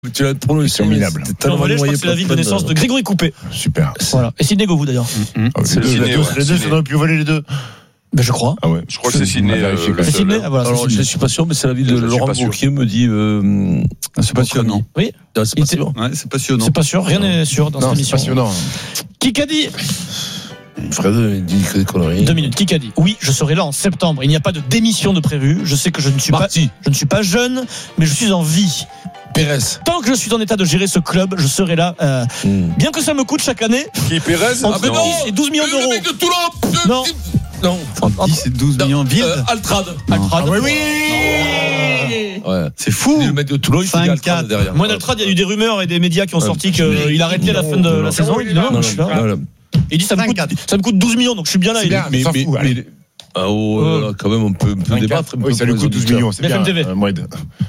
Tu l'as prononcé, c'est minable. Je crois que c'est la ville de naissance de Grégory Coupé. Super. Voilà. Et Sidney Govou d'ailleurs. Les deux, ça aurait pu voler les deux. Ben je crois. Ah ouais. Je crois que c'est Sidney. C'est Sidney. Ah, voilà, alors, je ne suis pas sûr, mais c'est la ville de Laurent Wauquiez me dit. C'est passionnant. Oui. C'est pas sûr. Ouais, c'est passionnant. C'est pas sûr. Rien n'est sûr dans cette émission. C'est passionnant. Qui qu'a dit Fred, il dit des conneries. 2 minutes. Qui a dit? Oui, je serai là en septembre. Il n'y a pas de démission de prévu. Je sais que je ne suis pas jeune, mais je suis en vie. Pérez. Tant que je suis en état de gérer ce club, je serai là. Bien que ça me coûte chaque année. Qui Pérez? Entre 10 et 12 millions d'euros. Le mec de Toulon. Non. Non. 10 et 12 millions vide. Altrad. Altrad. Oui. Ouais. C'est fou. Le mec de Toulon, il fait Altrad derrière. Moi, d'Altrad, il y a eu des rumeurs et des médias qui ont sorti qu'il arrêtait à la fin de la saison. Il dit non, je suis là. Il dit ça me coûte 12 millions, donc je suis bien là. Mais s'en fout. Ah oh, là, quand même, on peut débattre. Oui, ça lui coûte 12 millions, c'est bien. BFM TV. Moued.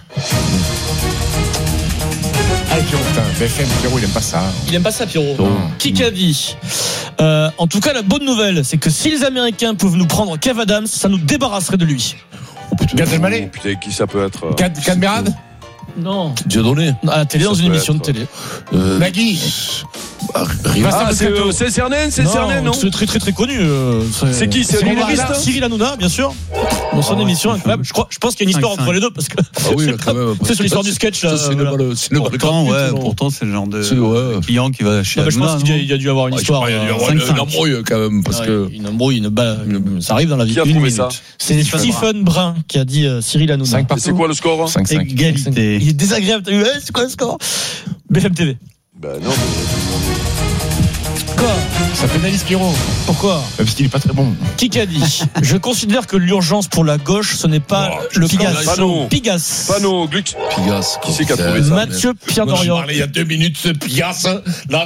BFM, Pierrot, il aime pas ça. Il aime pas ça, Pierrot. Qui a dit en tout cas, la bonne nouvelle, c'est que si les Américains peuvent nous prendre Kev Adams, ça nous débarrasserait de lui. Gad Elmaleh. Putain, qui ça peut être? Cadmerade. Non. Dieudonné. À la télé, dans une émission de télé. Nagui. C'est Cernen, non? C'est très très très connu. C'est qui? C'est Cyril humoriste? Hanouna, Cyril Hanouna, bien sûr. Dans son émission incroyable. Je pense qu'il y a une histoire entre les deux parce que. Ah oui, là, quand même. C'est sur l'histoire du sketch. Pourtant, c'est le genre de client qui va chez Je pense qu'il y a dû avoir une histoire. Il y a dû avoir une embrouille quand même. Parce que. Une embrouille, ça arrive dans la vie. Qui a trouvé ça? C'est Stephen Brun qui a dit Cyril Hanouna. Et c'est quoi le score? 5-5. Égalité. Il est désagréable. T'as vu? C'est quoi le score? BFM TV. Ben non, mais. Quoi? Ça pénalise Pierrot. Pourquoi? Parce qu'il est pas très bon. Qui a dit? Je considère que l'urgence pour la gauche, ce n'est pas le Pigas. Pano, Gluck. Pigas. Qui c'est qui a trouvé ça? Mathieu Pierre Dorian. Il y a 2 minutes, ce Pigas. Là,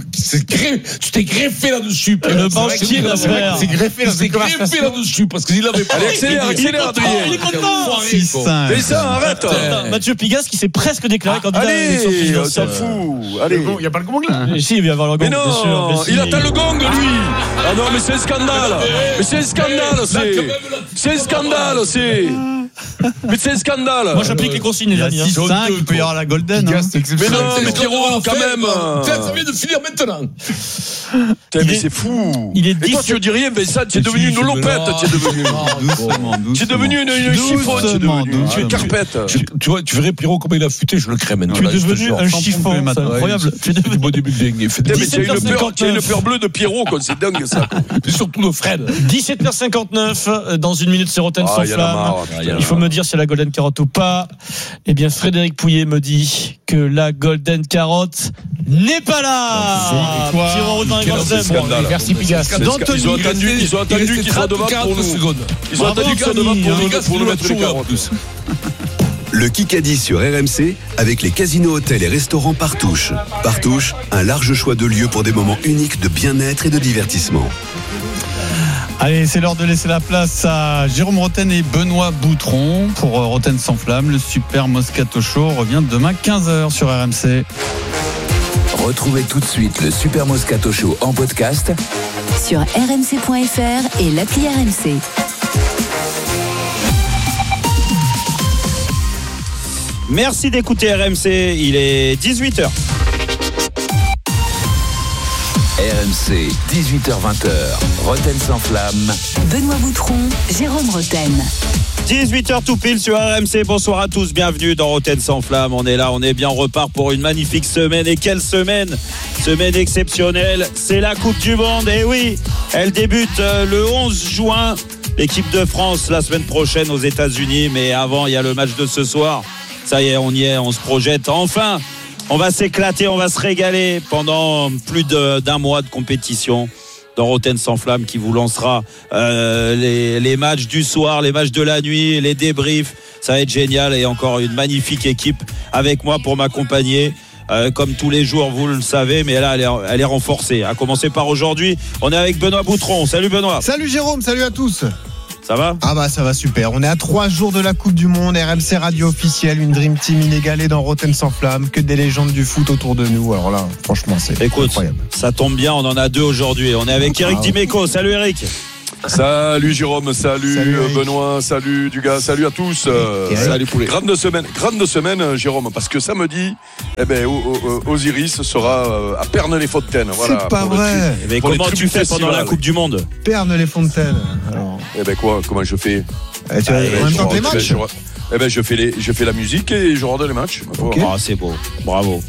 tu t'es greffé là-dessus. Le banquier d'affaires. C'est greffé dans C'est greffé là-dessus parce qu'il avait pas. Allez, accélère, Adrien. Il est content. 6-5. Mais ça, arrête. Mathieu Pigas qui s'est presque déclaré candidat à l'élection Allez, on présidentielle. s'en fout. Allez. Il n'y a pas le gong là. Si, il va y avoir le gong, Mais bien sûr. non, Mais si. il attend le gong, lui. Ah non, mais c'est un scandale. Mais c'est un scandale, c'est un scandale, c'est. Mais c'est un scandale. Moi, j'applique les consignes, les amis. 6-5, il peut y avoir la Golden. Mais non, mais Pierrot, quand même. Ça vient de finir maintenant. Putain, mais c'est fou. Il est Et toi, tu dis rien, Vincent, tu es devenu une lopette. Tu es devenu une chiffonne. Tu es carpette. Tu vois, tu verrais Pierrot comment il a futé, je le crée maintenant. Tu es devenu un chiffon, c'est incroyable. Tu es devenu bodybuilding. Il fait des. Mais tu as une peur bleue de Pierrot, c'est dingue ça. Et surtout de Fred. 17h59, dans une minute, c'est Rotten sans il y en a flamme. marre, Il faut me dire si la Golden Carotte ou pas. Eh bien, Frédéric Pouillet me dit que la Golden Carotte n'est pas là. Pierrot dans les grosses scandale. Merci Pigas. Ils ont attendu qu'ils soient devant pour nous. Ils ont attendu qu'ils soient devant pour nous mettre les carottes. Le Kikadi sur RMC avec les casinos, hôtels et restaurants Partouche. Partouche, un large choix de lieux pour des moments uniques de bien-être et de divertissement. Allez, c'est l'heure de laisser la place à Jérôme Rotten et Benoît Boutron pour Rotten sans flamme. Le Super Moscato Show revient demain 15h sur RMC. Retrouvez tout de suite le Super Moscato Show en podcast sur rmc.fr et l'appli RMC. Merci d'écouter RMC, il est 18h. RMC, 18h-20h, Rotten sans flamme. Benoît Boutron, Jérôme Rotten. 18h tout pile sur RMC, bonsoir à tous, bienvenue dans Rotten sans flamme. On est là, on est bien, on repart pour une magnifique semaine. Et quelle semaine! Semaine exceptionnelle, c'est la Coupe du Monde. Et oui, elle débute le 11 juin. L'équipe de France la semaine prochaine aux États-Unis. Mais avant, il y a le match de ce soir. Ça y est, on se projette. Enfin, on va s'éclater, on va se régaler pendant plus d'un mois de compétition dans Rotten sans flamme qui vous lancera les matchs du soir, les matchs de la nuit, les débriefs. Ça va être génial et encore une magnifique équipe avec moi pour m'accompagner. Comme tous les jours, vous le savez, mais là, elle est renforcée. À commencer par aujourd'hui, on est avec Benoît Boutron. Salut Benoît. Salut Jérôme, salut à tous. Ça va? Ah bah ça va super, on est à 3 jours de la Coupe du Monde, RMC Radio officielle, une Dream Team inégalée dans Rotten sans flamme, que des légendes du foot autour de nous, alors là franchement c'est incroyable. Ça tombe bien, on en a 2 aujourd'hui, on est avec Eric Dimeco, salut Eric. Salut Jérôme, salut Eric. Benoît, salut Dugas, salut à tous. Salut poulet. Grande semaine Jérôme, parce que samedi, Osiris sera à Pernes-les-Fontaines. Voilà, C'est pas pour le vrai. Mais pour les comment tu tribus fais pendant la festivals. Coupe du Monde? Pernes-les-Fontaines. Alors, Comment je fais tu vas en même temps que les matchs. je fais la musique et je regarde les matchs. Ok. Ah, c'est beau. Bravo.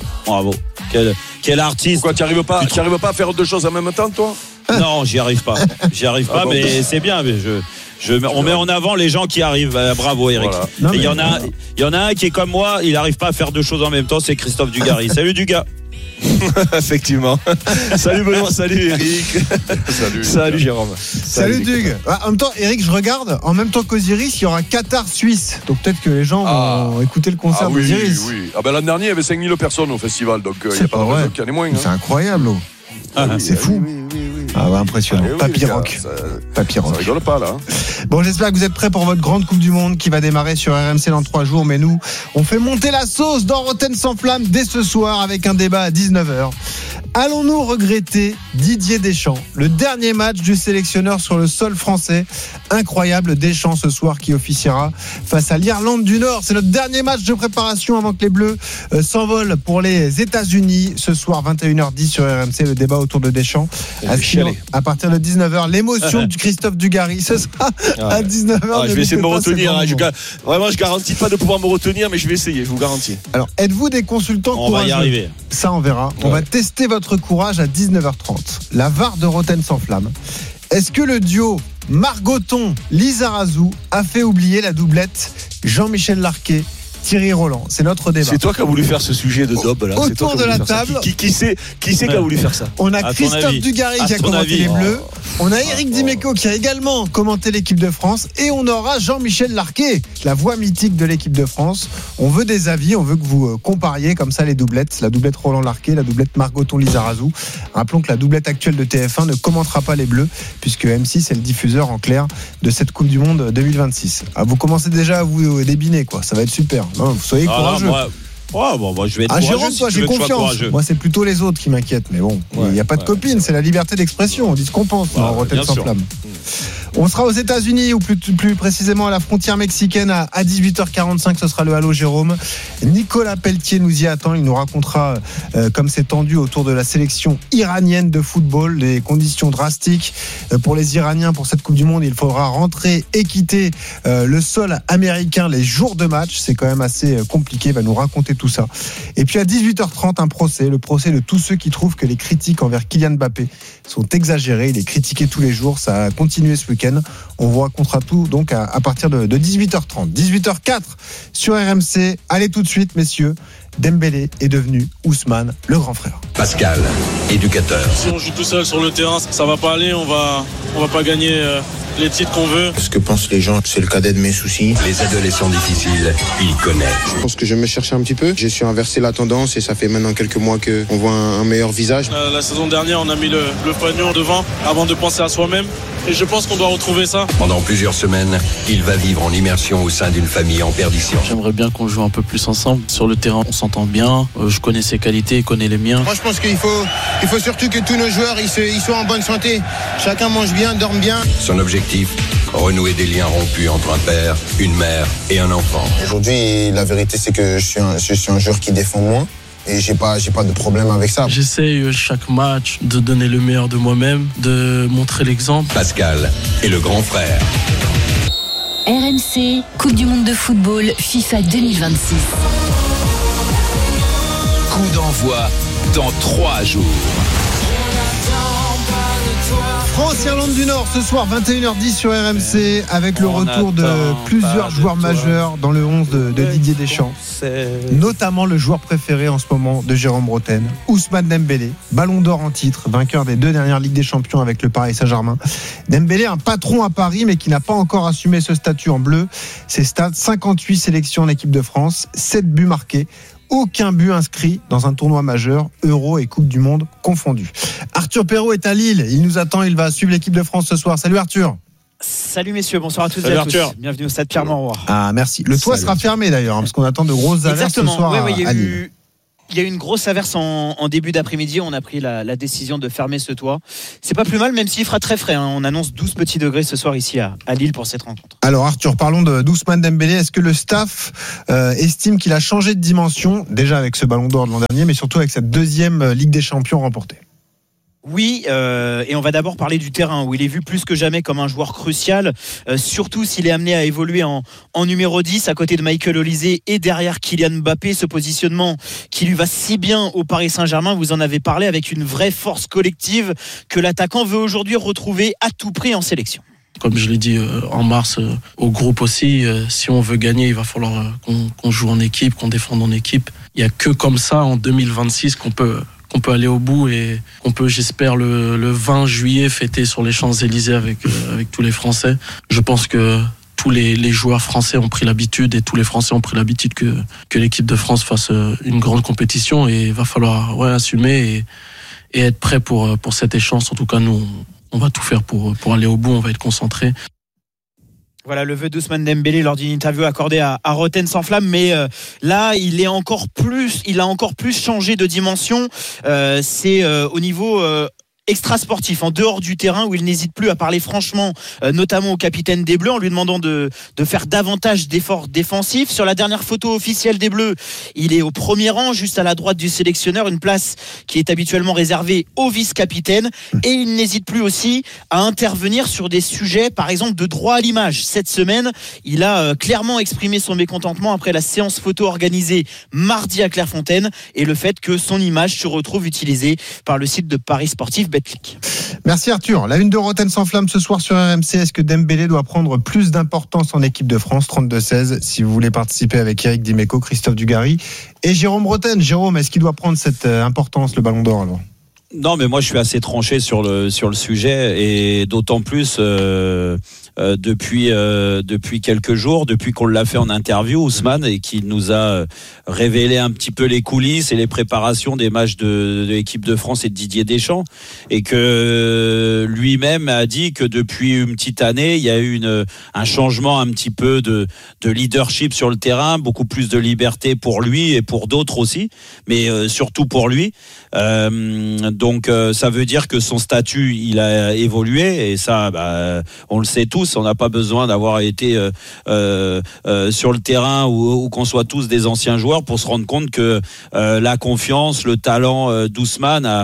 Quel artiste. Pourquoi tu arrives pas à faire deux choses en même temps, toi? Non, j'y arrive pas. Ah bon. Mais c'est bien. Mais on met en avant les gens qui arrivent. Bravo, Eric. Voilà. Non, Et il mais- y en a un qui est comme moi. Il n'arrive pas à faire deux choses en même temps. C'est Christophe Dugarry. Salut Dugas. Effectivement. Salut Benoît, salut Eric. Salut Jérôme. Salut Dug. En même temps, Eric, je regarde, en même temps qu'Osiris, il y aura Qatar-Suisse. Donc peut-être que les gens vont écouter le concert oui, d'Osiris. oui. L'année dernière, il y avait 5000 personnes au festival, donc il n'y C'est a pas de pas raison vrai. qu'il y en ait moins. C'est incroyable, c'est fou. Oui. Ah ouais, impressionnant. Eh oui, Papy les gars, rock. ça Papy rock. rigole pas là. Bon, j'espère que vous êtes prêts pour votre grande Coupe du Monde qui va démarrer sur RMC dans 3 jours. Mais nous, on fait monter la sauce dans Rotten sans flamme dès ce soir avec un débat à 19h. Allons-nous regretter Didier Deschamps, le dernier match du sélectionneur sur le sol français? Incroyable Deschamps ce soir qui officiera face à l'Irlande du Nord. C'est notre dernier match de préparation avant que les Bleus s'envolent pour les États-Unis. Ce soir, 21h10 sur RMC, le débat autour de Deschamps. À partir de 19h, l'émotion de Christophe Dugarry. Ce sera à 19h. Je vais essayer de me retenir. Vraiment, je garantis pas de pouvoir me retenir, mais je vais essayer, je vous garantis. Alors, êtes-vous des consultants On va courageux? y arriver. Ça, on verra. On va tester votre courage à 19h30. La VAR de Rotten sans flamme. Est-ce que le duo Margoton-Lizarazu a fait oublier la doublette Jean-Michel Larquet, Thierry Roland? C'est notre débat. C'est toi qui as voulu faire ce sujet de Dob là. C'est toi Autour qui as de voulu la faire ça. table. Qui c'est qui a voulu faire ça? On a À ton Christophe avis. Dugarry À qui a ton commenté avis. les Bleus. On a Eric Dimeco qui a également commenté l'équipe de France. Et on aura Jean-Michel Larquet, la voix mythique de l'équipe de France. On veut des avis, on veut que vous compariez comme ça les doublettes. La doublette Roland Larquet, la doublette Margoton-Lizarazu. Rappelons que la doublette actuelle de TF1 ne commentera pas les Bleus, puisque M6 est le diffuseur en clair de cette Coupe du Monde 2026. Vous commencez déjà à vous débiner, quoi. Ça va être super. Non, vous soyez courageux. Moi, je vais être Ah, courageux. Jérôme, si toi, tu j'ai veux que je sois confiance. courageux. Moi, c'est plutôt les autres qui m'inquiètent. Mais bon, il n'y a pas de copine, c'est la liberté d'expression. On dit ce qu'on pense dans Rotten bien sans sûr. flamme. On sera aux États-Unis, ou plus précisément à la frontière mexicaine, à 18h45. Ce sera le Halo Jérôme. Nicolas Pelletier nous y attend. Il nous racontera comme c'est tendu autour de la sélection iranienne de football, les conditions drastiques pour les Iraniens pour cette Coupe du Monde. Il faudra rentrer et quitter le sol américain les jours de match. C'est quand même assez compliqué. Il va nous raconter tout ça. Et puis à 18h30, le procès de tous ceux qui trouvent que les critiques envers Kylian Mbappé sont exagérées. Il est critiqué tous les jours. Ça a continué ce week-end. On vous racontera tout donc à partir de 18h30. 18h04 sur RMC. Allez tout de suite, messieurs. Dembélé est devenu Ousmane, le grand frère. Pascal, éducateur. Si on joue tout seul sur le terrain, ça va pas aller. On va pas gagner les titres qu'on veut. Ce que pensent les gens, c'est le cadet de mes soucis. Les adolescents difficiles, il connaît. Je pense que je me cherche un petit peu. J'ai su inverser la tendance et ça fait maintenant quelques mois qu'on voit un meilleur visage. La saison dernière, on a mis le pognon devant avant de penser à soi-même. Et je pense qu'on doit retrouver ça. Pendant plusieurs semaines, il va vivre en immersion au sein d'une famille en perdition. J'aimerais bien qu'on joue un peu plus ensemble. Sur le terrain, on s'entend bien. Je connais ses qualités, il connaît les miens. Moi, je pense qu'il faut surtout que tous nos joueurs ils soient en bonne santé. Chacun mange bien, dorme bien. Son objectif, renouer des liens rompus entre un père, une mère et un enfant. Aujourd'hui, la vérité, c'est que je suis un joueur qui défend moins. Et j'ai pas de problème avec ça. J'essaye chaque match de donner le meilleur de moi-même, de montrer l'exemple. Pascal est le grand frère. RMC, Coupe du Monde de football FIFA 2026. Coup d'envoi dans 3 jours. France-Irlande du Nord ce soir 21h10 sur RMC avec le retour de plusieurs joueurs majeurs dans le 11 de Didier Deschamps, notamment le joueur préféré en ce moment de Jérôme Rotten, Ousmane Dembélé, ballon d'or en titre, vainqueur des 2 dernières Ligues des Champions avec le Paris Saint-Germain. Dembélé, un patron à Paris mais qui n'a pas encore assumé ce statut en bleu. Ses stats, 58 sélections en équipe de France, 7 buts marqués. Aucun but inscrit dans un tournoi majeur, Euro et Coupe du Monde confondus. Arthur Perrault est à Lille, il nous attend, il va suivre l'équipe de France ce soir. Salut Arthur. Salut messieurs, bonsoir à tous Salut et à Arthur. tous. Bienvenue au stade Pierre-Mauroy. Ah merci. Le toit sera fermé d'ailleurs, parce qu'on attend de grosses averses ce soir il y a à Lille. eu Il y a eu une grosse averse en début d'après-midi. On a pris la décision de fermer ce toit. C'est pas plus mal, même s'il fera très frais. On annonce 12 petits degrés ce soir ici à Lille pour cette rencontre. Alors Arthur, parlons d'Ousmane Dembélé. Est-ce que le staff estime qu'il a changé de dimension, déjà avec ce ballon d'or de l'an dernier, mais surtout avec cette deuxième Ligue des Champions remportée? Oui, et on va d'abord parler du terrain où il est vu plus que jamais comme un joueur crucial, surtout s'il est amené à évoluer en numéro 10 à côté de Michael Olise et derrière Kylian Mbappé, ce positionnement qui lui va si bien au Paris Saint-Germain. Vous en avez parlé, avec une vraie force collective que l'attaquant veut aujourd'hui retrouver à tout prix en sélection. Comme je l'ai dit en mars au groupe aussi, si on veut gagner, il va falloir qu'on joue en équipe, qu'on défende en équipe. Il n'y a que comme ça en 2026 qu'on peut aller au bout et qu'on peut, j'espère, le 20 juillet fêter sur les Champs-Élysées avec tous les Français. Je pense que tous les joueurs français ont pris l'habitude et tous les Français ont pris l'habitude que l'équipe de France fasse une grande compétition, et il va falloir assumer et être prêt pour cette échéance. En tout cas, nous, on va tout faire pour aller au bout, on va être concentrés. Voilà le vœu d'Ousmane Dembélé lors d'une interview accordée à Rotten sans flamme, mais là il a encore plus changé de dimension. C'est au niveau extra-sportif, en dehors du terrain, où il n'hésite plus à parler franchement, notamment au capitaine des Bleus, en lui demandant de faire davantage d'efforts défensifs. Sur la dernière photo officielle des Bleus, il est au premier rang, juste à la droite du sélectionneur, une place qui est habituellement réservée au vice-capitaine, et il n'hésite plus aussi à intervenir sur des sujets, par exemple, de droit à l'image. Cette semaine, il a clairement exprimé son mécontentement après la séance photo organisée mardi à Clairefontaine et le fait que son image se retrouve utilisée par le site de Paris Sportif Betclic. Merci Arthur. La une de Rotten sans flamme ce soir sur RMC. Est-ce que Dembélé doit prendre plus d'importance en équipe de France? 32-16 si vous voulez participer avec Eric Dimeco, Christophe Dugarry et Jérôme Rotten. Jérôme, est-ce qu'il doit prendre cette importance, le ballon d'or alors? Non, mais moi je suis assez tranché sur le sujet, et d'autant plus depuis quelques jours, depuis qu'on l'a fait en interview, Ousmane, et qu'il nous a révélé un petit peu les coulisses et les préparations des matchs de l'équipe de France et de Didier Deschamps, et que lui-même a dit que depuis une petite année, il y a eu un changement un petit peu de leadership sur le terrain, beaucoup plus de liberté pour lui et pour d'autres aussi, mais surtout pour lui. Donc ça veut dire que son statut il a évolué, et ça on le sait tous, on n'a pas besoin d'avoir été sur le terrain ou qu'on soit tous des anciens joueurs pour se rendre compte que la confiance, le talent d'Ousmane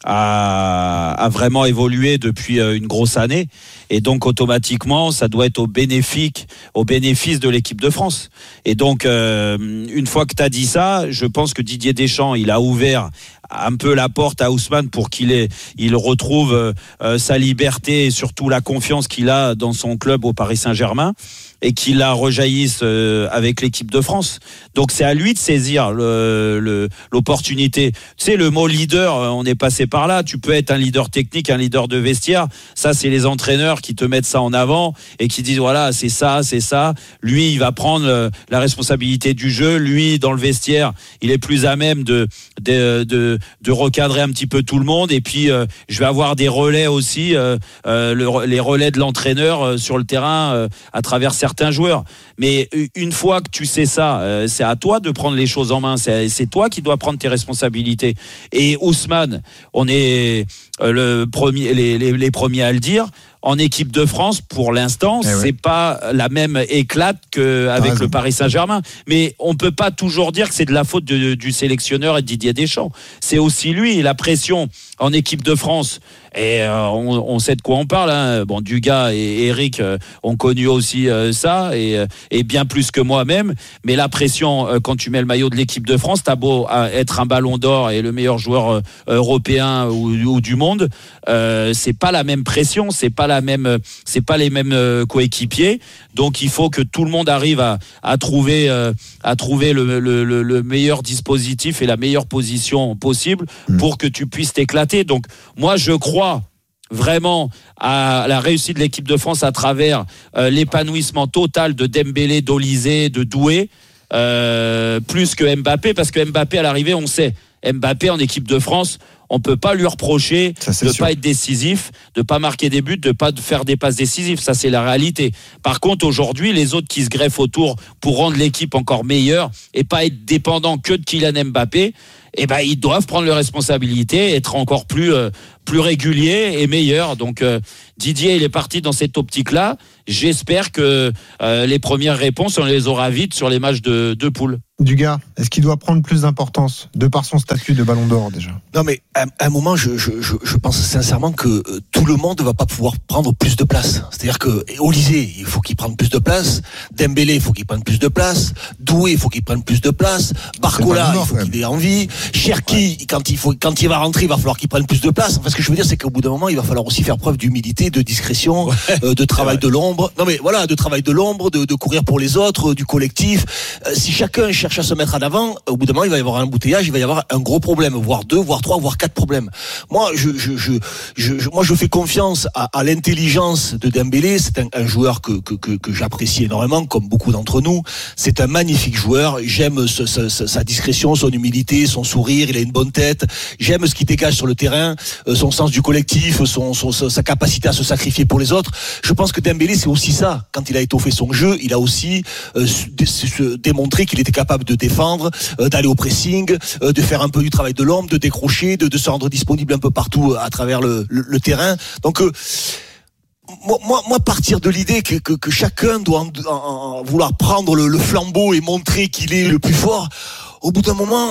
a vraiment évolué depuis une grosse année, et donc automatiquement ça doit être au bénéfice de l'équipe de France. Et donc une fois que tu as dit ça, je pense que Didier Deschamps il a ouvert un peu la porte à Ousmane pour qu'il retrouve sa liberté et surtout la confiance qu'il a dans son club au Paris Saint-Germain, et qu'il la rejaillisse avec l'équipe de France. Donc c'est à lui de saisir l'opportunité. Tu sais, le mot leader, on est passé par là. Tu peux être un leader technique, un leader de vestiaire. Ça, c'est les entraîneurs qui te mettent ça en avant et qui disent voilà, c'est ça, c'est ça. Lui, il va prendre la responsabilité du jeu. Lui, dans le vestiaire, il est plus à même de recadrer un petit peu tout le monde. Et puis, je vais avoir des relais aussi, les relais de l'entraîneur sur le terrain à travers certains joueurs. Mais une fois que tu sais ça, c'est à toi de prendre les choses en main. C'est toi qui dois prendre tes responsabilités. Et Ousmane, on est les premiers à le dire. En équipe de France, pour l'instant, c'est pas la même éclate qu'avec le Paris Saint-Germain. Mais on peut pas toujours dire que c'est de la faute du sélectionneur et de Didier Deschamps. C'est aussi lui, la pression en équipe de France. Et on sait de quoi on parle, hein. Bon, Dugas et Eric ont connu aussi ça, et bien plus que moi-même. Mais la pression, quand tu mets le maillot de l'équipe de France, t'as beau être un ballon d'or et le meilleur joueur européen ou du monde, c'est pas la même pression, c'est pas les mêmes coéquipiers. Donc il faut que tout le monde arrive à trouver le meilleur dispositif et la meilleure position possible pour que tu puisses t'éclater. Donc moi je crois vraiment à la réussite de l'équipe de France à travers l'épanouissement total de Dembélé, d'Olise, de Doué, plus que Mbappé, parce que Mbappé à l'arrivée, on sait, Mbappé en équipe de France, on peut pas lui reprocher de ne pas être décisif, de pas marquer des buts, de pas faire des passes décisives. Ça, c'est la réalité. Par contre, aujourd'hui, les autres qui se greffent autour pour rendre l'équipe encore meilleure et pas être dépendant que de Kylian Mbappé, ils doivent prendre leurs responsabilités, être encore plus réguliers et meilleurs. Donc Didier, il est parti dans cette optique-là. J'espère que les premières réponses, on les aura vite sur les matchs de poule. Dugas, est-ce qu'il doit prendre plus d'importance de par son statut de Ballon d'Or déjà? Non mais à un moment, je pense sincèrement que tout le monde ne va pas pouvoir prendre plus de place. C'est-à-dire que Olysée, il faut qu'il prenne plus de place. Dembélé, il faut qu'il prenne plus de place. Doué, il faut qu'il prenne plus de place. Barcola, il faut qu'il ait envie. Cherki, quand il va rentrer, il va falloir qu'il prenne plus de place. Enfin, ce que je veux dire, c'est qu'au bout d'un moment, il va falloir aussi faire preuve d'humilité, de discrétion, de travail de l'ombre. Non mais voilà, de travail de l'ombre, de courir pour les autres, du collectif. Si chacun cherche à se mettre en avant, au bout d'un moment, il va y avoir un embouteillage, il va y avoir un gros problème, voire 2, voire 3, voire 4 problèmes. Moi, je fais confiance à l'intelligence de Dembélé. C'est un joueur que j'apprécie énormément, comme beaucoup d'entre nous. C'est un magnifique joueur. J'aime sa discrétion, son humilité, son sourire. Il a une bonne tête. J'aime ce qu'il dégage sur le terrain, son sens du collectif, sa capacité à se sacrifier pour les autres. Je pense que Dembélé, c'est aussi ça. Quand il a étoffé son jeu, il a aussi démontré qu'il était capable de défendre, d'aller au pressing, de faire un peu du travail de l'ombre, de décrocher, de se rendre disponible un peu partout à travers le terrain. Donc moi partir de l'idée que chacun doit vouloir prendre le flambeau et montrer qu'il est le plus fort, au bout d'un moment,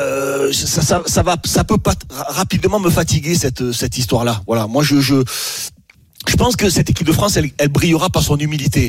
ça peut pas rapidement me fatiguer cette histoire-là. Voilà, moi je pense que cette équipe de France, elle brillera par son humilité.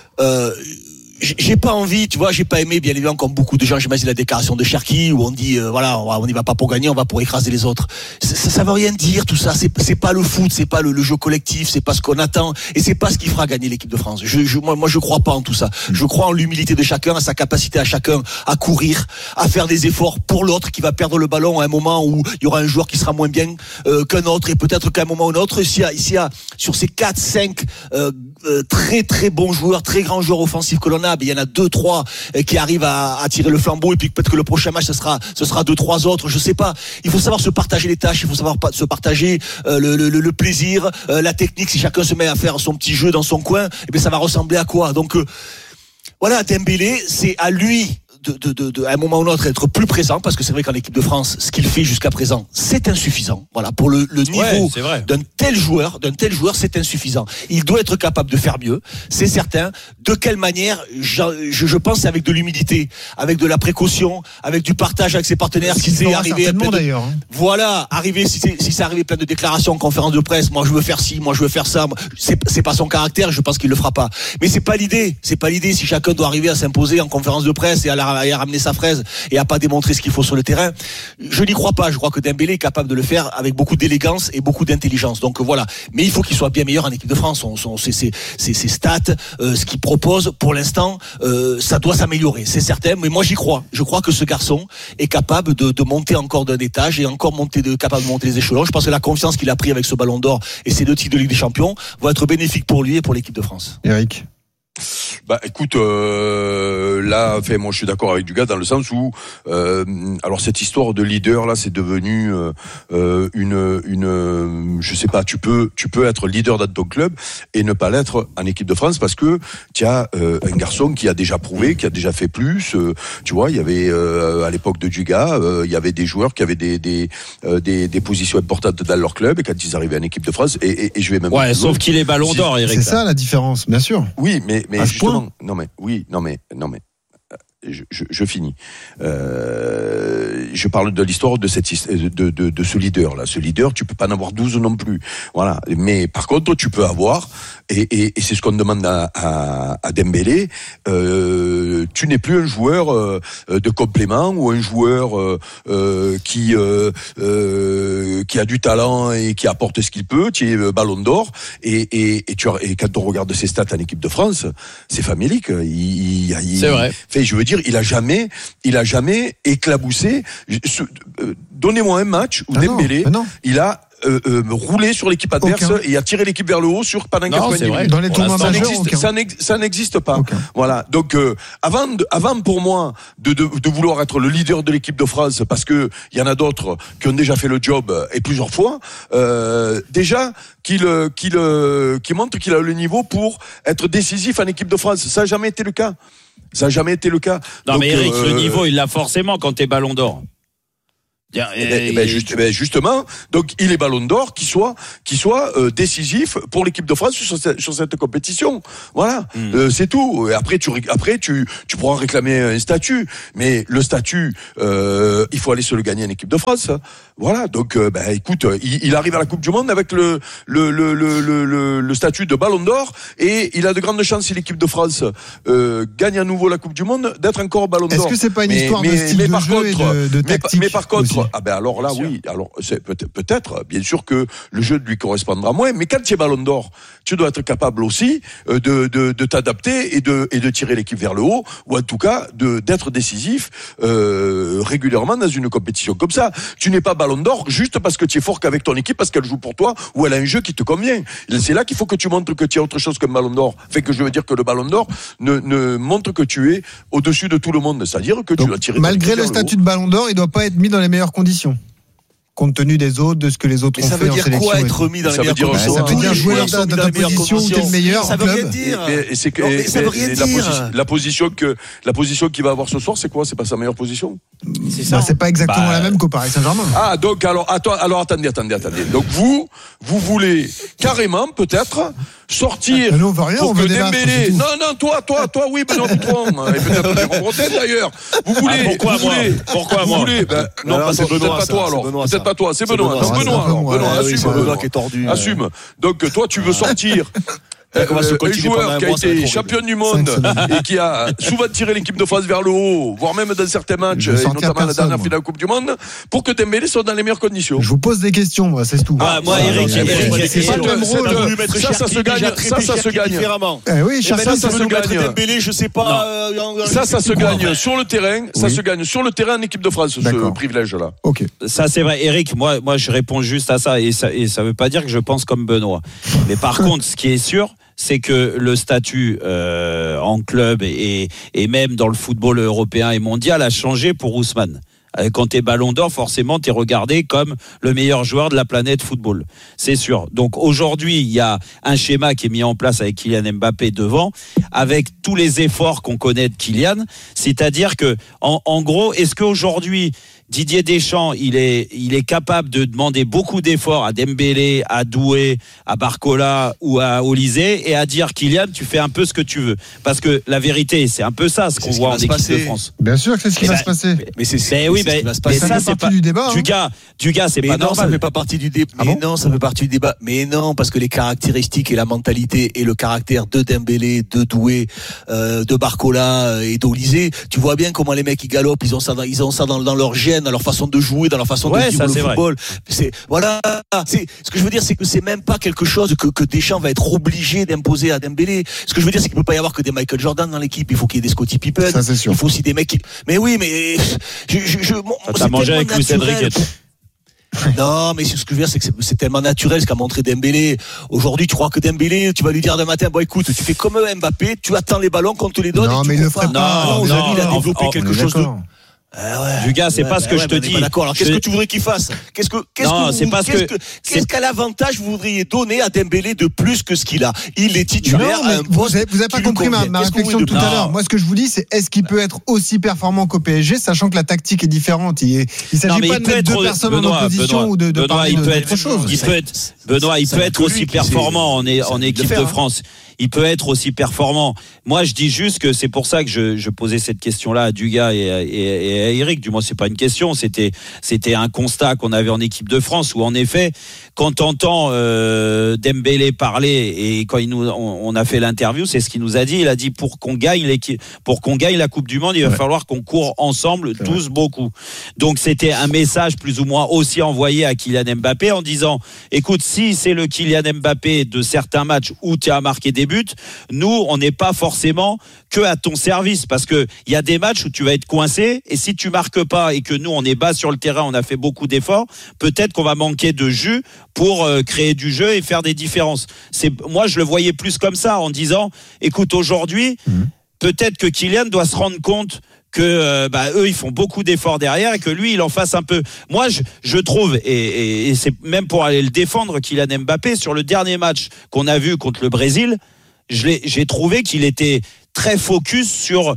J'ai pas envie, tu vois, j'ai pas aimé, bien évidemment, comme beaucoup de gens, j'imagine la déclaration de Cherki où on dit, on n'y va pas pour gagner, on va pour écraser les autres. Ça veut rien dire, tout ça. C'est pas le foot, c'est pas le jeu collectif, c'est pas ce qu'on attend, et c'est pas ce qui fera gagner l'équipe de France. Moi, je crois pas en tout ça. Je crois en l'humilité de chacun, à sa capacité à chacun à courir, à faire des efforts pour l'autre qui va perdre le ballon à un moment où il y aura un joueur qui sera moins bien qu'un autre, et peut-être qu'à un moment ou un autre, s'il y a sur ces 4-5 très très bons joueurs, très grands joueurs offensifs que l'on a, il y en a 2-3 qui arrivent à tirer le flambeau, et puis peut-être que le prochain match ce sera 2-3 autres, je sais pas. Il faut savoir se partager les tâches, il faut savoir se partager le plaisir, la technique. Si chacun se met à faire son petit jeu dans son coin, et bien ça va ressembler à quoi? Donc voilà, Dembélé, c'est à lui de à un moment ou l'autre être plus présent, parce que c'est vrai qu'en équipe de France, ce qu'il fait jusqu'à présent, c'est insuffisant. Voilà, pour le niveau d'un tel joueur, c'est insuffisant. Il doit être capable de faire mieux, c'est certain. De quelle manière? Je pense avec de l'humilité, avec de la précaution, avec du partage avec ses partenaires. Si c'est arrivé d'ailleurs. Voilà, si c'est arrivé plein de déclarations en conférence de presse, moi je veux faire ci, moi je veux faire ça, c'est pas son caractère, je pense qu'il le fera pas. Mais c'est pas l'idée. Si chacun doit arriver à s'imposer en conférence de presse et à ramener sa fraise et à pas démontrer ce qu'il faut sur le terrain, je n'y crois pas. Je crois que Dembélé est capable de le faire avec beaucoup d'élégance et beaucoup d'intelligence. Donc voilà. Mais il faut qu'il soit bien meilleur en équipe de France. Ses stats, ce qu'il propose pour l'instant, ça doit s'améliorer, c'est certain. Mais moi j'y crois. Je crois que ce garçon est capable de monter encore d'un étage et encore capable de monter les échelons. Je pense que la confiance qu'il a pris avec ce Ballon d'Or et ces 2 titres de Ligue des Champions vont être bénéfiques pour lui et pour l'équipe de France. Eric. Écoute, là, moi je suis d'accord avec Dugas dans le sens où, alors cette histoire de leader là, c'est devenu je sais pas, tu peux être leader dans ton club et ne pas l'être en équipe de France, parce que tu as un garçon qui a déjà prouvé, qui a déjà fait plus. Tu vois, il y avait à l'époque de Dugas, il y avait des joueurs qui avaient des positions importantes dans leur club, et quand ils arrivaient en équipe de France, et je vais même. Ouais, sauf qu'il est Ballon d'Or, Eric. C'est ça la différence, bien sûr. Oui, mais justement, je finis. Je parle de l'histoire de ce leader là. Ce leader, tu peux pas en avoir 12 non plus. Voilà. Mais par contre, tu peux avoir, et c'est ce qu'on demande à Dembélé. Tu n'es plus un joueur de complément, ou un joueur qui a du talent et qui apporte ce qu'il peut. Tu es Ballon d'Or, et quand on regarde ses stats en équipe de France, c'est famélique. C'est vrai. Je veux dire, il a jamais éclaboussé. Donnez-moi un match où Dembélé, il a roulé sur l'équipe adverse et a tiré l'équipe vers le haut pendant 90 minutes. Dans les tournois majeurs, ça n'existe pas. Voilà. Donc avant pour moi de vouloir être le leader de l'équipe de France, parce que il y en a d'autres qui ont déjà fait le job et plusieurs fois, déjà qu'il montre qu'il a le niveau pour être décisif en équipe de France. Ça n'a jamais été le cas. Non, donc, mais Eric, le niveau, il l'a forcément quand t'es Ballon d'Or. Justement, donc il est Ballon d'Or qui soit décisif pour l'équipe de France sur cette compétition. Voilà, c'est tout. Après tu pourras réclamer un statut, mais le statut, il faut aller se le gagner en équipe de France. Voilà, donc écoute, il arrive à la Coupe du Monde avec le statut de Ballon d'Or et il a de grandes chances si l'équipe de France gagne à nouveau la Coupe du Monde d'être encore Ballon d'Or. Est-ce que c'est pas une histoire de style de jeu et de tactique mais par contre, aussi. alors là oui, alors c'est peut-être bien sûr que le jeu lui correspondra moins, mais quand tu es Ballon d'Or, tu dois être capable aussi de t'adapter et de tirer l'équipe vers le haut, ou en tout cas d'être décisif régulièrement dans une compétition comme ça. Tu n'es pas Ballon d'Or juste parce que tu es fort qu'avec ton équipe, parce qu'elle joue pour toi ou elle a un jeu qui te convient. C'est là qu'il faut que tu montres que tu as autre chose qu'un Ballon d'Or. Fait que je veux dire que le Ballon d'Or ne montre que tu es au-dessus de tout le monde, c'est-à-dire que tu as tiré. Malgré le statut de Ballon d'Or, il doit pas être mis dans les meilleures conditions. Compte tenu des autres, de ce que les autres ont fait en sélection. Ça veut dire quoi être mis dans les meilleures conditions? Ça veut dire jouer dans ta position où t'es le meilleur. Ça veut rien dire. Ça veut rien dire. La position qu'il va avoir ce soir, c'est quoi? C'est pas sa meilleure position? C'est ça. C'est pas exactement la même qu'au Paris Saint-Germain. Ah, donc alors attendez. Donc vous voulez carrément peut-être sortir. Nous on veut rien, on veut Dembélé. Non, toi, oui, Benoît Boutron, et peut-être Jérôme Rotten d'ailleurs. Vous voulez. Pourquoi moi? Non, c'est peut-être pas toi alors. Peut-être pas toi, c'est Benoît. Donc Benoît, assume. C'est Benoît qui est tordu. Assume. Donc toi, tu veux sortir. Un joueur qui a été champion du monde et qui a souvent tiré l'équipe de France vers le haut, voire même dans certains matchs, et notamment la dernière finale Coupe du Monde, pour que Dembélé soit dans les meilleures conditions. Je vous pose des questions, moi, c'est tout. Moi, Eric, ça se gagne différemment. Oui, ça se gagne. Dembélé, je sais pas. Ça se gagne sur le terrain. Ça se gagne sur le terrain en équipe de France, ce privilège-là. Ok. Ça, c'est vrai. Eric, moi, je réponds juste à ça, et ça veut pas dire que je pense comme Benoît. Mais par contre, ce qui est sûr, c'est que le statut en club et même dans le football européen et mondial a changé pour Ousmane. Quand t'es Ballon d'Or, forcément, t'es regardé comme le meilleur joueur de la planète football. C'est sûr. Donc aujourd'hui, il y a un schéma qui est mis en place avec Kylian Mbappé devant, avec tous les efforts qu'on connaît de Kylian. C'est-à-dire que, en gros, est-ce qu'aujourd'hui, Didier Deschamps, il est capable de demander beaucoup d'efforts à Dembélé, à Doué, à Barcola ou à Olysée et à dire Kylian, tu fais un peu ce que tu veux. Parce que la vérité, c'est un peu ça ce qu'on voit en équipe de France. Bien sûr que c'est ce qui va se passer. Mais c'est ce qui va se passer. Ça fait partie du débat. Du gars, c'est pas normal. Ça fait pas partie du débat. Mais non, ça fait partie du débat. Mais non, parce que les caractéristiques et la mentalité et le caractère de Dembélé, de Doué, de Barcola et d'Olysée, tu vois bien comment les mecs ils galopent, ils ont ça dans leur gène, dans leur façon de jouer, dans leur façon de vivre le football. C'est ce que je veux dire, c'est que c'est même pas quelque chose que Deschamps va être obligé d'imposer à Dembélé. Ce que je veux dire, c'est qu'il peut pas y avoir que des Michael Jordan dans l'équipe. Il faut qu'il y ait des Scottie Pippen. Ça, c'est sûr. Il faut aussi des mecs qui... Mais oui, mais t'as mangé avec Luis Enrique. Non, mais ce que je veux dire, c'est que c'est tellement naturel ce qu'a montré Dembélé. Aujourd'hui, tu crois que Dembélé, tu vas lui dire demain matin, bon écoute, tu fais comme Mbappé, tu attends les ballons qu'on te les donne. Non, mais il le ferait pas. Non, aujourd'hui, il a développé quelque chose de... Du gars, c'est pas ce que je te dis. D'accord. Alors, qu'est-ce que tu voudrais qu'il fasse? Qu'est-ce qu'à l'avantage vous voudriez donner à Dembélé de plus que ce qu'il a? Il est titulaire. Vous avez pas compris ma réflexion de tout à l'heure. Moi, ce que je vous dis, c'est est-ce qu'il peut être aussi performant qu'au PSG, sachant que la tactique est différente. Il s'agit pas de mettre deux personnes en opposition ou de parler d'autre chose. Benoît, il peut être aussi performant en équipe de France. Il peut être aussi performant. Moi, je dis juste que c'est pour ça que je posais cette question-là à Dugas et à Eric. Du moins, c'est pas une question, c'était un constat qu'on avait en équipe de France où, en effet, quand on entend Dembélé parler et quand on a fait l'interview, c'est ce qu'il nous a dit. Il a dit pour qu'on gagne la Coupe du Monde, il va falloir qu'on court ensemble tous beaucoup. Donc, c'était un message plus ou moins aussi envoyé à Kylian Mbappé en disant, écoute, si c'est le Kylian Mbappé de certains matchs où tu as marqué des buts, nous, on n'est pas forcément que à ton service, parce que il y a des matchs où tu vas être coincé, et si tu marques pas et que nous, on est bas sur le terrain, on a fait beaucoup d'efforts, peut-être qu'on va manquer de jus pour créer du jeu et faire des différences. Moi, je le voyais plus comme ça, en disant, écoute, aujourd'hui, peut-être que Kylian doit se rendre compte que eux ils font beaucoup d'efforts derrière et que lui il en fasse un peu. Moi je trouve et c'est même pour aller le défendre, Kylian Mbappé, sur le dernier match qu'on a vu contre le Brésil, j'ai trouvé qu'il était très focus sur